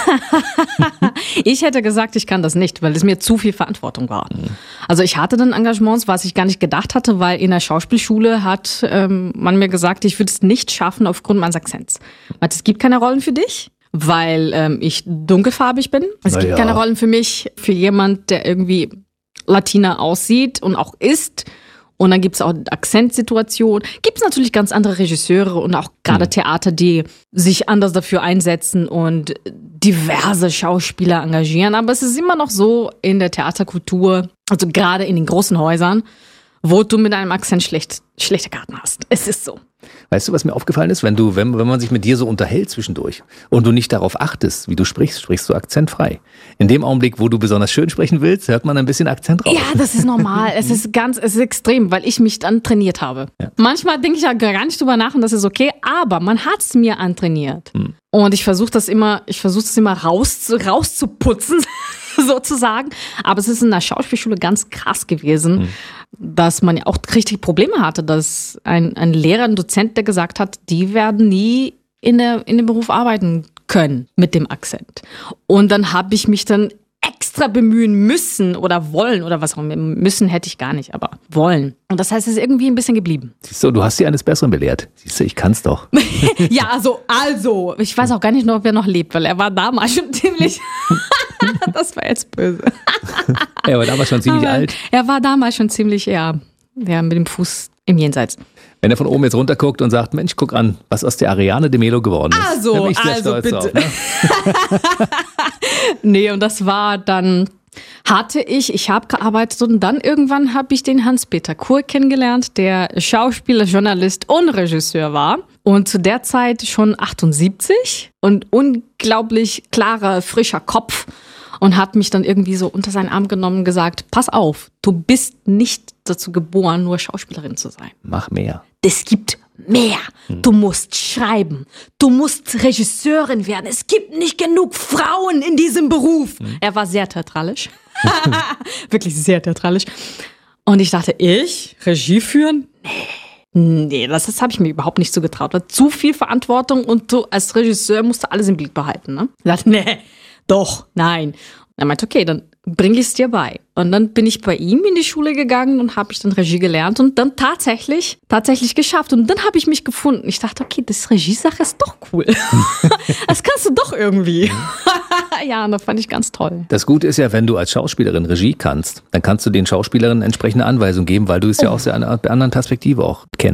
Ich hätte gesagt, ich kann das nicht, weil es mir zu viel Verantwortung war. Also ich hatte dann Engagements, was ich gar nicht gedacht hatte, weil in der Schauspielschule hat ähm, man mir gesagt, ich würde es nicht schaffen aufgrund meines Akzents. Es gibt keine Rollen für dich, weil ähm, ich dunkelfarbig bin. Es Na gibt ja. keine Rollen für mich, für jemand, der irgendwie Latina aussieht und auch ist. Und dann gibt's auch Akzentsituationen. Gibt's natürlich ganz andere Regisseure und auch gerade mhm. Theater, die sich anders dafür einsetzen und diverse Schauspieler engagieren. Aber es ist immer noch so in der Theaterkultur, also gerade in den großen Häusern, wo du mit einem Akzent schlecht, schlechte Karten hast. Es ist so. Weißt du, was mir aufgefallen ist? Wenn du, wenn, wenn man sich mit dir so unterhält zwischendurch und du nicht darauf achtest, wie du sprichst, sprichst du akzentfrei. In dem Augenblick, wo du besonders schön sprechen willst, hört man ein bisschen Akzent raus. Ja, das ist normal. Es ist ganz, es ist extrem, weil ich mich dann trainiert habe. Ja. Manchmal denke ich ja gar nicht drüber nach und das ist okay, aber man hat es mir antrainiert. Hm. Und ich versuche das immer, ich versuche das immer raus, rauszuputzen, sozusagen. Aber es ist in der Schauspielschule ganz krass gewesen, hm. dass man ja auch richtig Probleme hatte, dass ein, ein Lehrer, ein Dozent, der gesagt hat, die werden nie in, der, in dem Beruf arbeiten können mit dem Akzent. Und dann habe ich mich dann extra bemühen müssen oder wollen oder was auch immer. Müssen hätte ich gar nicht, aber wollen. Und das heißt, es ist irgendwie ein bisschen geblieben. Siehst du, du hast sie eines Besseren belehrt. Siehst du, ich kann's doch. Ja, also, also, ich weiß auch gar nicht noch, ob er noch lebt, weil er war damals schon ziemlich, das war jetzt böse. Er war damals schon ziemlich aber alt. Er war damals schon ziemlich, ja, ja, mit dem Fuß im Jenseits. Wenn er von oben jetzt runterguckt und sagt, Mensch, guck an, was aus der Ariane de Melo geworden ist. Also, da bin ich sehr also stolz bitte. drauf, ne? Nee, und das war dann, hatte ich, ich habe gearbeitet und dann irgendwann habe ich den Hans-Peter Kur kennengelernt, der Schauspieler, Journalist und Regisseur war. Und zu der Zeit schon achtundsiebzig und unglaublich klarer, frischer Kopf. Und hat mich dann irgendwie so unter seinen Arm genommen und gesagt, pass auf, du bist nicht dazu geboren, nur Schauspielerin zu sein. Mach mehr. Es gibt mehr. Du musst schreiben. Du musst Regisseurin werden. Es gibt nicht genug Frauen in diesem Beruf. Mhm. Er war sehr theatralisch. Wirklich sehr theatralisch. Und ich dachte, ich? Regie führen? Nee. Nee, das, das habe ich mir überhaupt nicht so getraut. War zu viel Verantwortung und du als Regisseur musst du alles im Blick behalten. Ne? Ich dachte, nee. Doch, nein. Und er meinte, okay, dann bringe ich es dir bei. Und dann bin ich bei ihm in die Schule gegangen und habe ich dann Regie gelernt und dann tatsächlich, tatsächlich geschafft. Und dann habe ich mich gefunden. Ich dachte, okay, das Regiesache ist doch cool. Das kannst du doch irgendwie. Ja, und das fand ich ganz toll. Das Gute ist ja, wenn du als Schauspielerin Regie kannst, dann kannst du den Schauspielerinnen entsprechende Anweisungen geben, weil du es oh. ja aus der anderen Perspektive auch kennst.